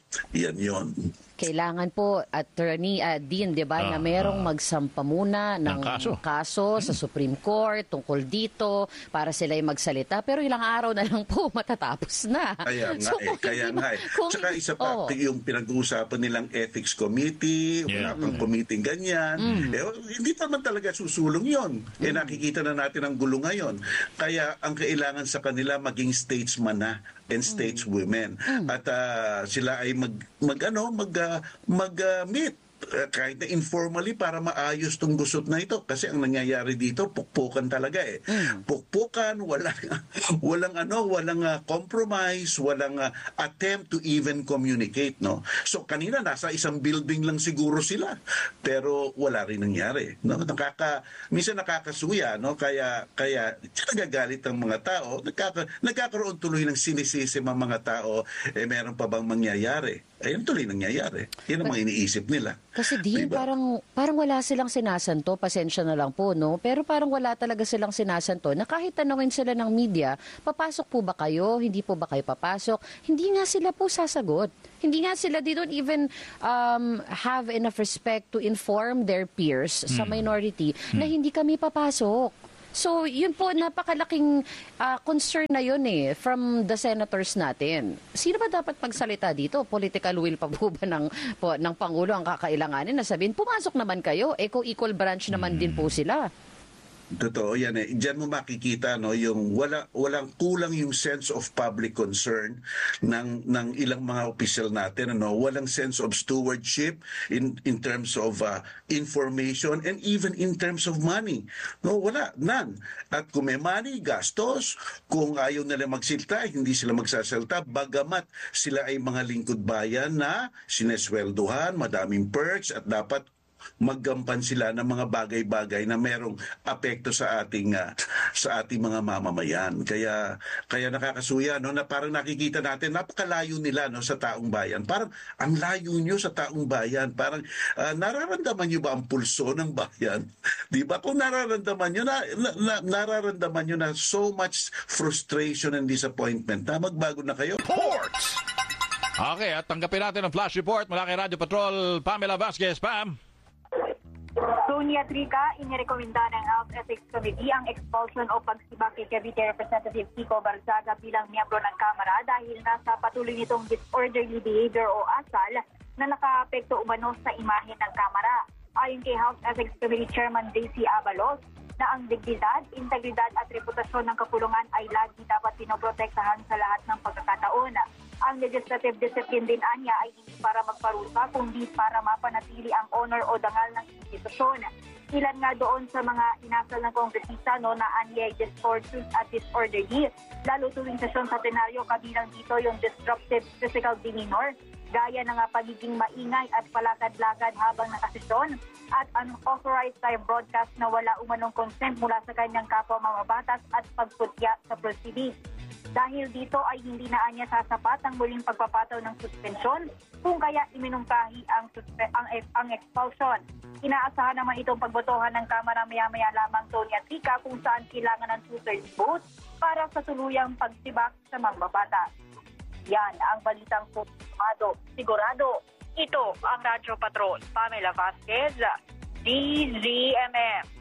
Yan yon. Kailangan po, Attorney Dean, di ba, na merong magsampa muna ng kaso sa Supreme Court tungkol dito para sila ay magsalita. Pero ilang araw na lang po matatapos na. Kaya nga eh. Tsaka isa pa, yung pinag-uusapan nilang ethics committee, wala pang committee ganyan. Hindi naman talaga susulong yon. Nakikita na natin ang gulo ngayon. Kaya ang kailangan sa kanila maging statesman na and stateswomen. At sila ay mag-meet kahit na informally para maayos tong gusot na ito. Kasi ang nangyayari dito, pukpukan talaga eh. Pukpukan, walang compromise, walang attempt to even communicate, no? So kanina nasa isang building lang siguro sila, pero wala rin nangyari, no? Minsan nakakasuya, no? Kaya nagagalit ang mga tao, nagkakaroon tuloy ng sinisisi ang mga tao, meron pa bang mangyayari? Ayun tuloy nangyayari. Yan ang mga iniisip nila. Kasi diba? parang wala silang sinasanto, pasensya na lang po, no? Pero parang wala talaga silang sinasanto na kahit tanungin sila ng media, papasok po ba kayo? Hindi po ba kayo papasok? Hindi nga sila po sasagot. Hindi nga sila, they don't even have enough respect to inform their peers sa minority na hindi kami papasok. So, yun po, napakalaking concern na yun from the senators natin. Sino ba dapat magsalita dito? Political will pa po ba ng Pangulo ang kakailanganin na sabihin, pumasok naman kayo, equal branch naman din po sila. Totoo yan eh. Diyan mo makikita yung walang kulang yung sense of public concern ng ilang mga opisyal natin, walang sense of stewardship in terms of information and even in terms of money. Wala, none. At kung may money, gastos. Kung ayaw nila magsilta, hindi sila magsasalta, bagamat sila ay mga lingkod bayan na sineswelduhan, madaming perks at dapat maggampan sila ng mga bagay-bagay na merong apekto sa ating mga mamamayan. Kaya nakakasuya na parang nakikita natin napakalayo nila sa taong bayan. Parang ang layo nyo sa taong bayan. Parang nararamdaman nyo ba ang pulso ng bayan? 'Di ba? Kung nararamdaman nyo na so much frustration and disappointment, magbago na kayo. Sports! Okay, at tanggapin natin ang flash report mula kay Radio Patrol, Pamela Vasquez. Pam! Sonia Trica, inirekomenda ng House Ethics Committee ang expulsion o pagsibak kay Cavite Representative Kiko Barzaga bilang miyembro ng Kamara dahil nasa patuloy nitong disorderly behavior o asal na nakaapekto umano sa imahe ng Kamara. Ayon kay House Ethics Committee Chairman Daisy Abalos, na ang dignidad, integridad at reputasyon ng kapulungan ay lagi dapat pinoprotektahan sa lahat ng pagkakataon. Ang legislative discipline din anya ay hindi para magparusa kundi para mapanatili ang honor o dangal ng institusyon. Ilan nga doon sa mga inasal ng kongresista na anya discourteous at disorderly, lalo tuwing sesyon sa plenaryo, kabilang dito yung disruptive physical demeanor, gaya ng pagiging maingay at palakad-lakad habang nakasesyon, at unauthorized live broadcast na wala umanong consent mula sa kanyang kapwa mamabatas at pagputya sa proceedings. Dahil dito ay hindi na anya sasapat ang muling pagpapataw ng suspensyon kung kaya iminungkahi ang expulsion. Inaasahan naman itong pagbotohan ng Kamara maya-maya lamang, Sonia Trica, kung saan kailangan ng 2/3 vote para sa tuluyang pagsibak sa mambabatas. Yan ang balitang sigurado. Ito ang Radyo Patrol. Pamela Vasquez, DZMM.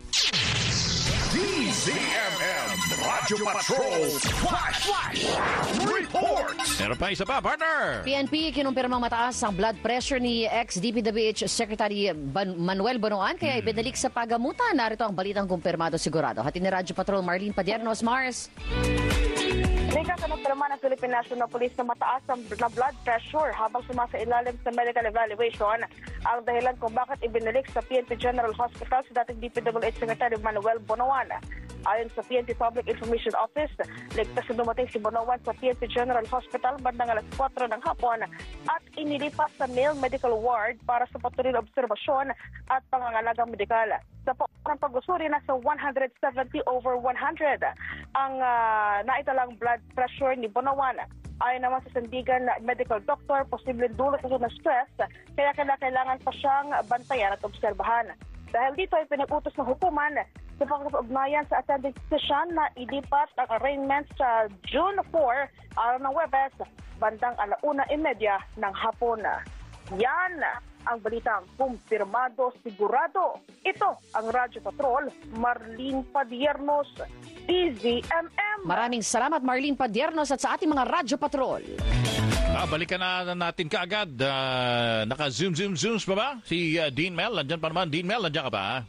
DZMM Radyo Patrol Flash Report. Meron pa isa pa, partner. PNP kinumpirmang mataas ang blood pressure ni ex-DPWH Secretary Manuel Bonoan kaya ibinalik sa pagamutan. Narito ang balitang kumpirmado sigurado. Hatid ni Radyo Patrol Marlene Padiernos. Mars. Rika, kanapirma ng Philippine National Police na mataas ang blood pressure habang sumasailalim sa medical evaluation ang dahilan kung bakit ibinalik sa PNP General Hospital si dating DPWH Secretary Manuel Bonoan. Ayon sa PNP Public Information Office, ligtas na dumating si Bonoan sa PNP General Hospital bandang alas 4 ng hapon at inilipat sa male medical ward para sa patuloy na obserbasyon at pangangalagang medikal. Sa ng pag-usuri, nasa 170/100 ang naitalang blood pressure ni Bonoan. Ayon naman sa sandigan medical doctor, posibleng dulot ito ng stress kaya kailangan pa siyang bantayan at obserbahan. Dahil dito ay pinag-utos ng hukuman sa pagkakapugnayan sa attending session na ilipat ang arraignments sa June 4, araw ng Webes, bandang 1:30 ng hapon. Yan ang balitang kumpirmado, sigurado. Ito ang Radyo Patrol, Marlene Padiernos, DZMM. Maraming salamat, Marlene Padiernos, at sa ating mga Radyo Patrol. Balikan na natin kaagad. Naka-zooms pa ba? Si Dean Mel, nandyan pa naman. Dean Mel, nandyan ka ba?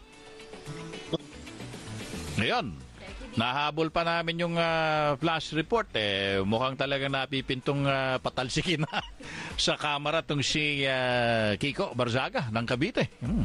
Ngayon, nahabol pa namin yung flash report. Mukhang talaga napipintong patalsikin na sa kamera itong si Kiko Barzaga ng Cavite.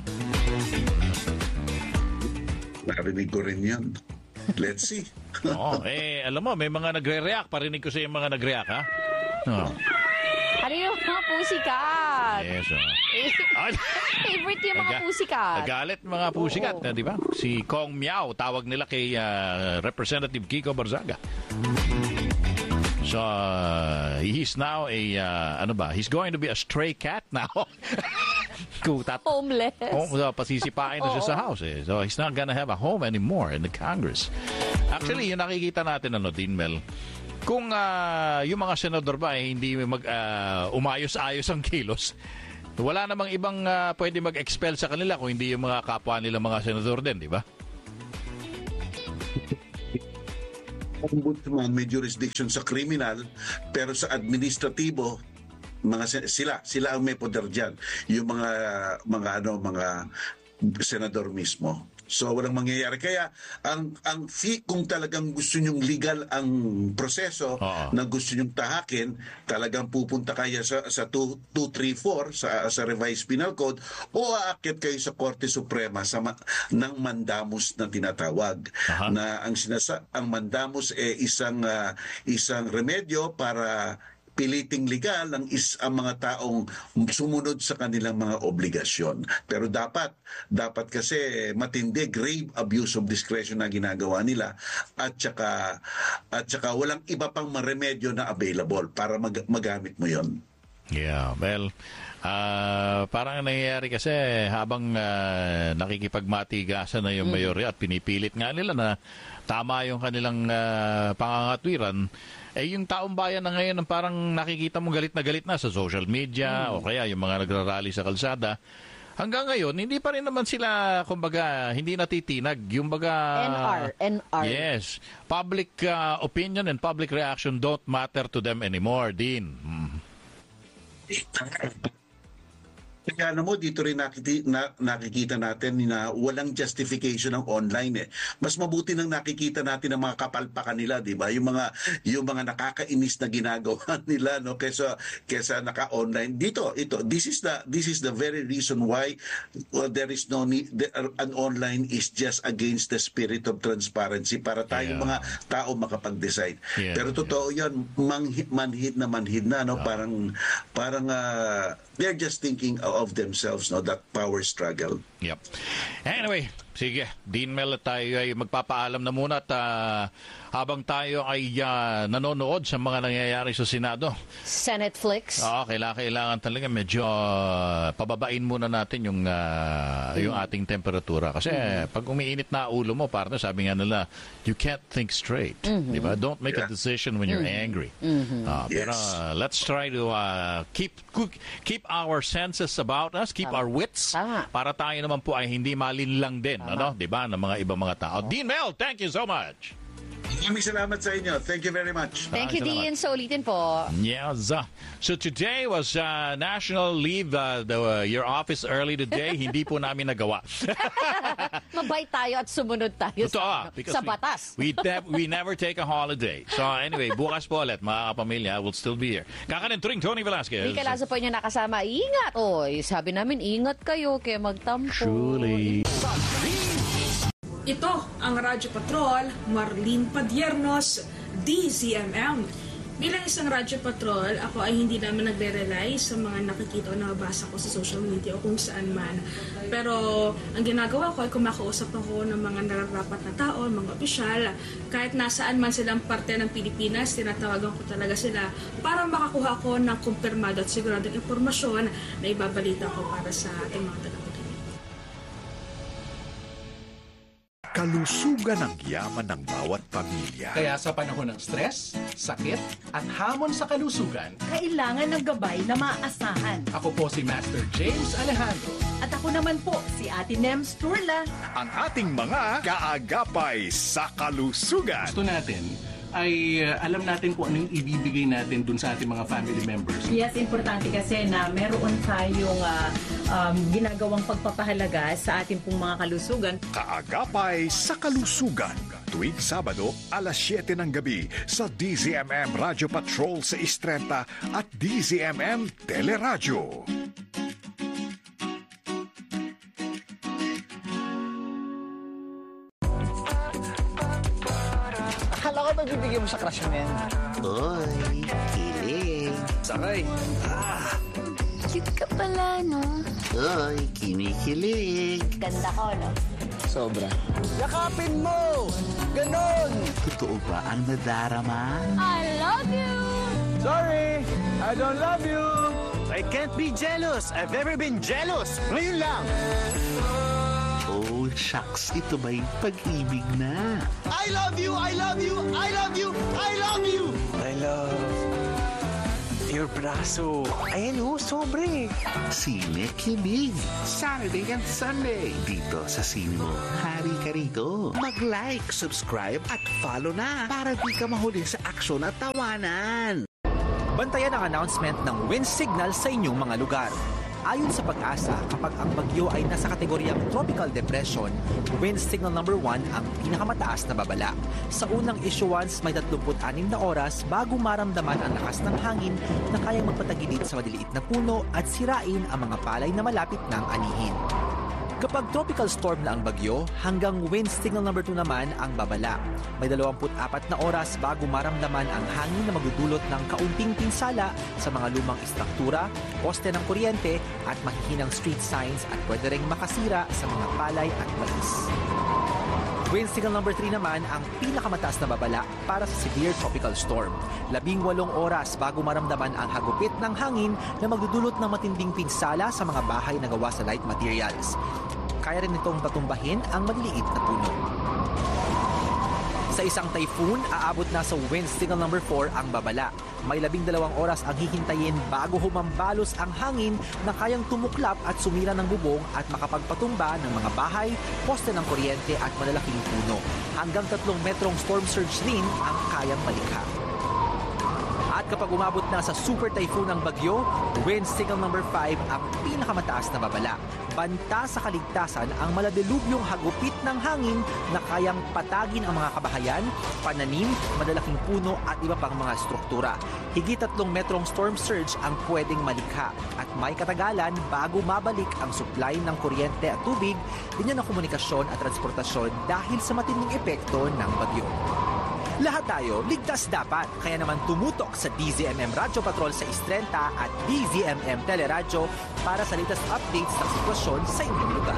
Narinig ko rin yan. Let's see. Alam mo, may mga nagre-react. Parinig ko sa yung mga nagre-react, ha? Ano yung mga pusikat? Yes, Favorite yung mga pusikat. Nagalit mga pusikat, di ba? Si Kong Miao, tawag nila kay Representative Kiko Barzaga. So, he's now he's going to be a stray cat now. Homeless. Pasisipain na siya sa house. So, he's not gonna have a home anymore in the Congress. Actually, yung nakikita natin, Dean Mel, kung yung mga senador ba hindi umayos-ayos ang kilos, wala namang ibang pwede mag-expel sa kanila kung hindi yung mga kapwa nila mga senador din, di ba? Ombudsman may jurisdiction sa criminal, pero sa administratibo sila ang may poder diyan, yung mga senador mismo. So walang mangyayari. Kaya ang kung talagang gusto nyong legal ang proseso na gusto nyong tahakin, talagang pupunta kaya sa 234 sa revised penal code o aakyat kayo sa Korte Suprema ng mandamus na tinatawag. Na ang mandamus isang remedyo para piliting legal ang mga taong sumunod sa kanilang mga obligasyon. Pero dapat kasi matindi, grave abuse of discretion na ginagawa nila at saka walang iba pang maremedyo na available para magamit mo yon. Yeah, well, parang nangyayari kasi habang nakikipagmatigasan na yung mayorya at pinipilit nga nila na tama yung kanilang pangangatwiran, yung taong bayan na ngayon parang nakikita mo galit na sa social media o kaya yung mga nagrarally sa kalsada. Hanggang ngayon, hindi pa rin naman sila, kumbaga, hindi natitinag. Yung baga... NR. Yes. Public opinion and public reaction don't matter to them anymore, Dean. Kaya mo dito rin nakikita natin na walang justification ng online. Mas mabuti nang nakikita natin ang mga kapalpakan nila, di ba? Yung mga nakakainis na ginagawa nila, no, kaysa naka-online. This is the very reason why there is no need. An online is just against the spirit of transparency para tayong mga tao makapag-decide. Pero totoo 'yan, manhid na, no, parang they're just thinking of themselves, no, that power struggle. Yep. Anyway, sige, Dean Mel, tayo ay magpapaalam na muna at habang tayo ay nanonood sa mga nangyayari sa Senado. Senate Flicks. Kailangan talaga medyo pababain muna natin yung ating temperatura. Kasi pag umiinit na ulo mo, partner, sabi nga nila, you can't think straight. Diba? Don't make a decision when you're angry. Pero let's try to keep our senses about us, keep our wits, para tayo naman po ay hindi malinlang din, diba, ng mga ibang mga tao. Dean Mel, thank you so much. Maraming salamat sa inyo. Thank you very much. Thank you, Dean. So, ulitin po. Yes. So, today was National Leave. Your office early today, hindi po namin nagawa. Mabait tayo at sumunod tayo sa batas. We never take a holiday. So, anyway, bukas po ulit, mga kapamilya, we'll still be here. Kakaninturing Tony Velasquez. Hindi Lazo po niya nakasama. Ingat. Sabi namin, ingat kayo kaya magtampo. Truly. Ito ang Radyo Patrol, Marlene Padiernos, DZMM. Bilang isang Radyo Patrol, ako ay hindi naman nagre-rely sa mga nakikita o nababasa ko sa social media o kung saan man. Pero ang ginagawa ko ay kumakausap ako ng mga nararapat na tao, mga opisyal. Kahit nasaan man silang parte ng Pilipinas, tinatawagan ko talaga sila para makakuha ko ng kumpirmado at siguradong impormasyon na ibabalita ko para sa ating mga taga-pakinig. kalusugan ang yaman ng bawat pamilya. Kaya sa panahon ng stress, sakit, at hamon sa kalusugan, kailangan ng gabay na maaasahan. Ako po si Master James Alejandro. At ako naman po si Ate Nems Turla. Ang ating mga kaagapay sa kalusugan. Gusto natin ay alam natin kung anong ibibigay natin dun sa ating mga family members. Yes, importante kasi na meron tayong ginagawang pagpapahalaga sa ating pong mga kalusugan. Kaagapay sa kalusugan. Tuwing Sabado, alas 7 ng gabi sa DZMM Radio Patrol sa Istrenta at DZMM Teleradyo. Akala ko magbibigay mo sa crush mo yan. Uy, kilig. Sakay. Cute ka pala, no? Uy, kinikilig. Ganda ko, no? Sobra. Yakapin mo! Ganon! Totoo ba ang nadarama? I love you! Sorry, I don't love you! I can't be jealous. I've never been jealous. Ngayon lang. Oh, shucks. Ito ba'y pag-ibig na? I love you! I love you! I love you! I love you! I love your braso. Ayan o, sobre. Sine Kilig. Saturday and Sunday. Dito sa Sine mo. Hari ka rito. Mag-like, subscribe at follow na para di ka mahuli sa aksyon at tawanan. Bantayan ang announcement ng wind signal sa inyong mga lugar. Ayon sa Pag-asa, kapag ang bagyo ay nasa kategoryang tropical depression, wind signal number 1 ang pinakamataas na babala. Sa unang issuance, may 36 na oras bago maramdaman ang lakas ng hangin na kayang magpatagilid sa maliliit na puno at sirain ang mga palay na malapit ng anihin. Kapag tropical storm na ang bagyo, hanggang wind signal number 2 naman ang babala. May 24 na oras bago maramdaman ang hangin na magdudulot ng kaunting pinsala sa mga lumang istruktura, poste ng kuryente at mahihinang street signs at pwede ring makasira sa mga palay at balis. Wind signal number 3 naman ang pinakamataas na babala para sa severe tropical storm. 18 oras bago maramdaman ang hagupit ng hangin na magdudulot ng matinding pinsala sa mga bahay na gawa sa light materials. Kaya rin itong patumbahin ang maliliit na puno. Sa isang typhoon, aabot na sa wind signal number 4 ang babala. May 12 oras ang hihintayin bago humambalos ang hangin na kayang tumuklap at sumira ng bubong at makapagpatumba ng mga bahay, poste ng kuryente at malalaking puno. Hanggang 3 metrong storm surge rin ang kayang malikha. At kapag umabot na sa super typhoon ng bagyo, wind signal number 5 ang pinakamataas na babala. Banta sa kaligtasan ang maladilubyong hagupit ng hangin na kayang patagin ang mga kabahayan, pananim, malalaking puno at iba pang mga struktura. Higit 3 metrong storm surge ang pwedeng malikha at may katagalan bago mabalik ang supply ng kuryente at tubig, linya ng komunikasyon at transportasyon dahil sa matinding epekto ng bagyo. Lahat tayo, ligtas dapat. Kaya naman tumutok sa DZMM Radyo Patrol sa Istrenta at DZMM Teleradyo para sa latest updates ng sitwasyon sa inyong lugar.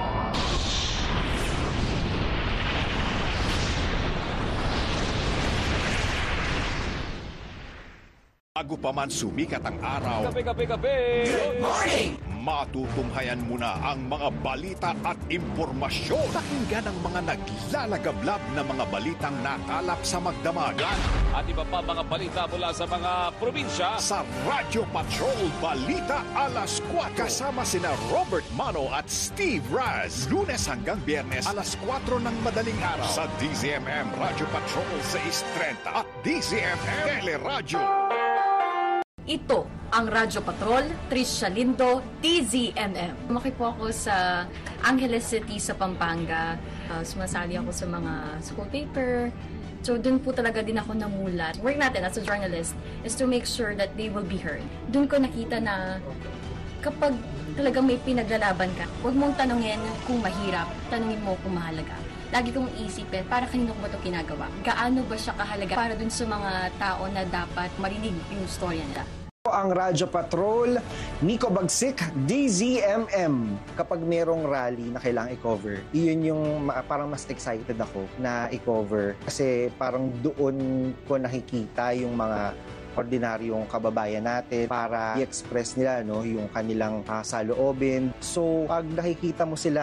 Bago pa man sumikat ang araw, Kape! Good morning! Matutunghayan mo na ang mga balita at impormasyon. Pakinggan ang mga naglalagablab na mga balitang nakalap sa magdamagan. At iba pa mga balita mula sa mga probinsya. Sa Radio Patrol Balita Alas 4. Kasama sina Robert Mano at Steve Raz. Lunes hanggang Biyernes alas 4 ng madaling araw. Sa DZMM Radio Patrol sa Istrenta at DZMM Teleradyo. Ito ang Radyo Patrol, Tricia Lindo, DZMM. Lumaki po ako sa Angeles City sa Pampanga. Sumasali ako sa mga school paper. So dun po talaga din ako namulat. Work natin as a journalist is to make sure that they will be heard. Dun ko nakita na kapag talagang may pinaglalaban ka, huwag mong tanungin kung mahirap, tanungin mo kung mahalaga. Lagi kong isipin, para kanino ko ba ito ginagawa? Gaano ba siya kahalaga para dun sa mga tao na dapat marinig yung storya nila? Ang Radyo Patrol, Nico Bagsik, DZMM. Kapag merong rally na kailangang i-cover, iyon yung parang mas excited ako na i-cover. Kasi parang doon ko nakikita yung mga ordinaryong kababayan natin para i-express nila yung kanilang saloobin. So, pag nakikita mo sila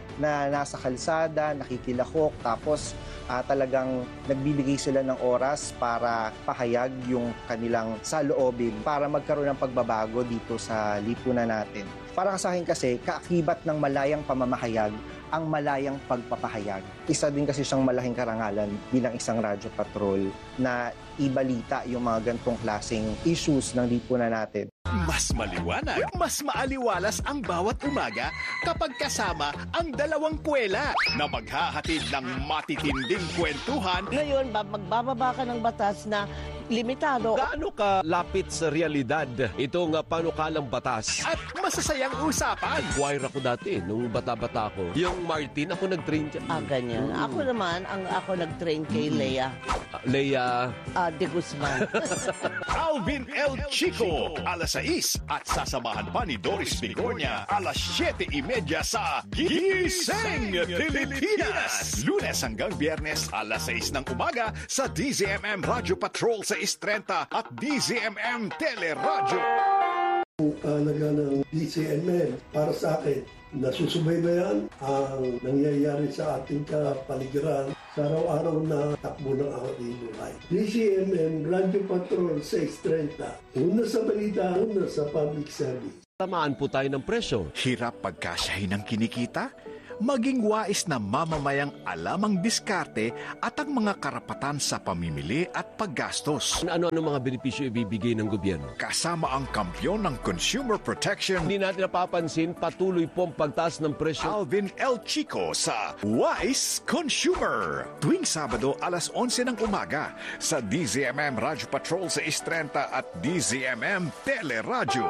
na nasa kalsada, nakikilahok, tapos talagang nagbibigay sila ng oras para pahayag yung kanilang saloobin para magkaroon ng pagbabago dito sa lipunan natin. Para sa akin kasi, kaakibat ng malayang pamamahayag ang malayang pagpapahayag. Isa din kasi siyang malaking karangalan bilang isang radyo patrol na ibalita yung mga gantong klaseng issues ng lipunan natin. Mas maliwanag, mas maaliwalas ang bawat umaga kapag kasama ang dalawang kwela na maghahatid ng matitinding kwentuhan. Ngayon, magbababa ka ng batas na limitado. Gaano ka lapit sa realidad itong panukalang batas? At masasayang usapan. Choir ako dati, nung bata-bata ko. Yung Martin, ako nag-train dyan. Ganyan. Ako naman, ako nag-train kay Lea. Lea? De Guzman. Alvin El Chico, alas 6. At sasamahan pa ni Doris Bigornia, alas 7:30 sa Gising Pilipinas. Lunes hanggang Biyernes, alas 6 ng umaga sa DZMM Radio Patrol sa 6:30 at DZMM Teleradyo. Talaga ng DZMM para sa akin, nasusubaybayan ang nangyayari sa ating kapaligiran sa araw-araw na takbo ng ating buhay. DZMM Radio Patrol 6:30. Una sa balita, una sa public service. Tamaan po tayo ng presyo. Hirap pagkasyahin ng kinikita? Maging wais na mamamayang alam ang diskarte at ang mga karapatan sa pamimili at paggastos. Ano-ano mga benepisyo ibibigay ng gobyerno? Kasama ang kampyon ng consumer protection. Hindi natin napapansin, patuloy pong pagtaas ng presyo. Alvin El Chico sa Wise Consumer. Tuwing Sabado, alas 11 ng umaga sa DZMM Radio Patrol sa 6:30 at DZMM Teleradyo.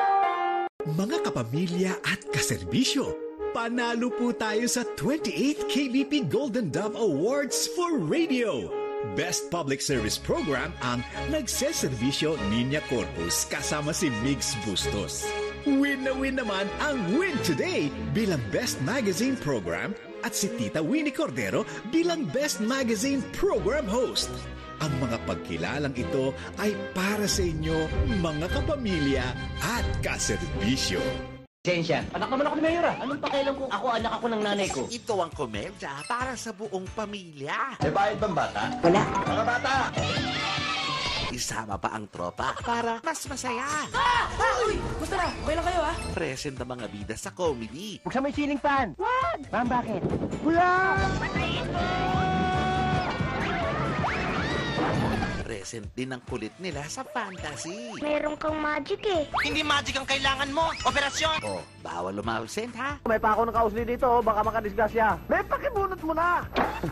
Mga kapamilya at kaserbisyo, panalo po tayo sa 28th KBP Golden Dove Awards for Radio. Best Public Service Program ang Nagseservisyo Niña Corpus kasama si Migs Bustos. Win na win naman ang Win Today bilang Best Magazine Program at si Tita Winnie Cordero bilang Best Magazine Program Host. Ang mga pagkilalang ito ay para sa inyo, mga kapamilya at kaserbisyo. Sensya. Anak naman ako ni Mayor. Anong pakialam kung ako anak ako ng nanay ko? Ito ang komedya para sa buong pamilya. May bayad bang bata? Wala. Mga bata! Isama pa ang tropa para mas masaya. Uy! Gusto na! Okay lang kayo, Present ang mga bida sa comedy. Buksan mo yung ceiling fan! What? Ma'am, bakit? Wala! Patayin mo! Present din ang kulit nila sa fantasy. Meron kang magic Hindi magic ang kailangan mo. Operasyon! Bawal umawsent ha. May pa ako ng kausli dito, baka makadisgrasya. May pakibunot mo na!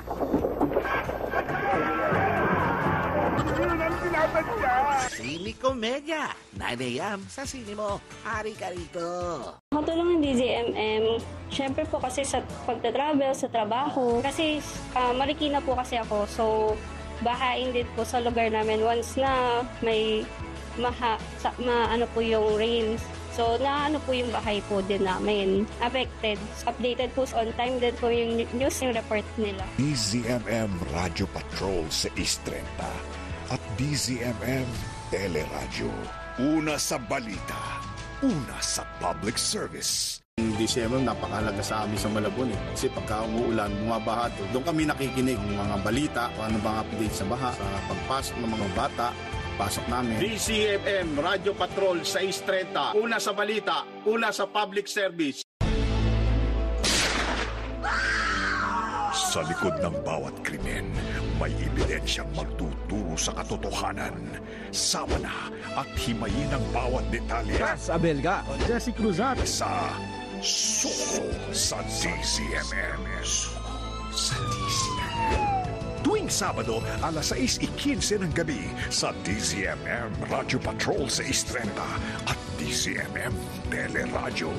Sini Komedya. 9 a.m. sa sine mo. Hari ka rito. Makatulong ng DZMM, syempre po kasi sa pagta-travel, sa trabaho. Kasi Marikina po kasi ako, so bahain din po sa lugar namin once na may ano po yung rains. So, ano po yung bahay po din namin. Affected. Updated po on time din po yung news yung report nila. DZMM Radio Patrol sa 6:30 at DZMM Teleradyo. Una sa balita, una sa public service. DZMM napakahalaga sa amin sa Malabon kasi pagka umuulan, bumabaha doon kami nakikinig ng mga balita, kung ano bang update sa baha, sa pagpasok ng mga bata, pasok namin. DZMM Radio Patrol 6:30, una sa balita, una sa public service. Sa likod ng bawat krimen, may ebidensyang magtuturo sa katotohanan. Sama na at himayin ang bawat detalye. Ras Abelga. Jesse Cruzat. Sa Suko sa DZMM. Sa DZMM. Tuwing Sabado, alas 6:15 ng gabi sa DZMM Radio Patrol sa 6:30 at DZMM Teleradyo.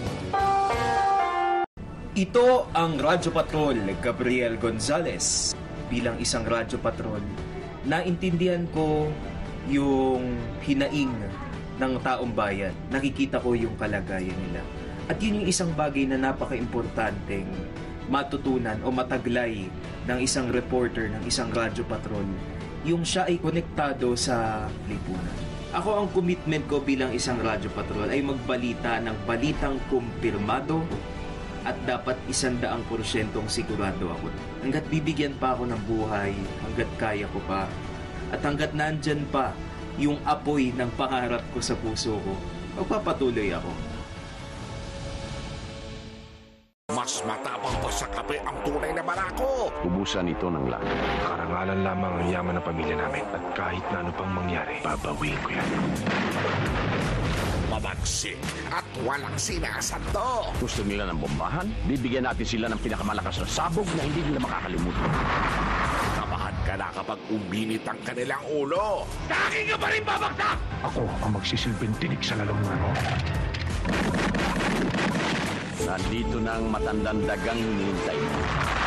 Ito ang Radyo Patrol, Gabriel Gonzalez. Bilang isang Radyo Patrol, naintindihan ko yung hinaing ng taong bayan. Nakikita ko yung kalagayan nila. At yun yung isang bagay na napaka-importanteng matutunan o mataglay ng isang reporter ng isang Radyo Patrol. Yung siya ay konektado sa lipunan. Ako, ang commitment ko bilang isang Radyo Patrol ay magbalita ng balitang kumpirmado at dapat 100% sigurado ako. Hanggat bibigyan pa ako ng buhay, hanggat kaya ko pa, at hanggat nandyan pa yung apoy ng pangarap ko sa puso ko, magpapatuloy ako. Mas matapang pa sa kape ang tunay na barako. Ubusan ito ng lahat. Karangalan lamang ang yaman ng pamilya namin. At kahit na ano pang mangyari, babawiin ko yan. Mabagsik at walang sinasanto. Gusto nila ng bombahan? Bibigyan natin sila ng pinakamalakas na sabog na hindi nila makakalimutan. Kabahan ka na kapag uminit ang kanilang ulo. Daki ka pa rin babagsak! Ako ang magsisilbing tinig sa lalamunan mo. Nandito na ang matandang dagang hinihintay mo.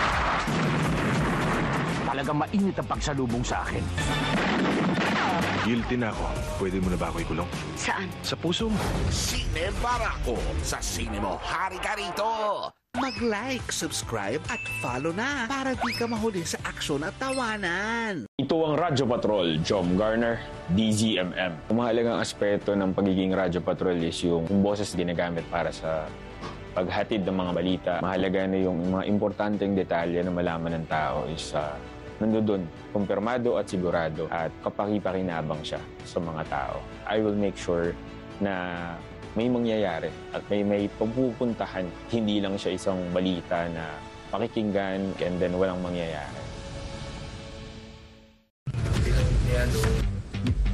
Talagang mainit ang pagsalubong sa akin. Guilty na ako. Pwede mo na ba ako ikulong? Saan? Sa puso mo. Sine Barako. Sa sine mo, hari ka rito. Mag-like, subscribe at follow na para di ka mahuli sa aksyon at tawanan. Ito ang Radyo Patrol, Jom Garner, DZMM. Ang mahalagang aspeto ng pagiging Radyo Patrol is yung boses ginagamit para sa paghatid ng mga balita. Mahalaga na yung mga importanteng detalye na malaman ng tao is nandoon, kumpirmado at sigurado at kapaki-pakinabang siya sa mga tao. I will make sure na may mangyayari at may pagpupuntahan. Hindi lang siya isang balita na pakikinggan and then walang mangyayari.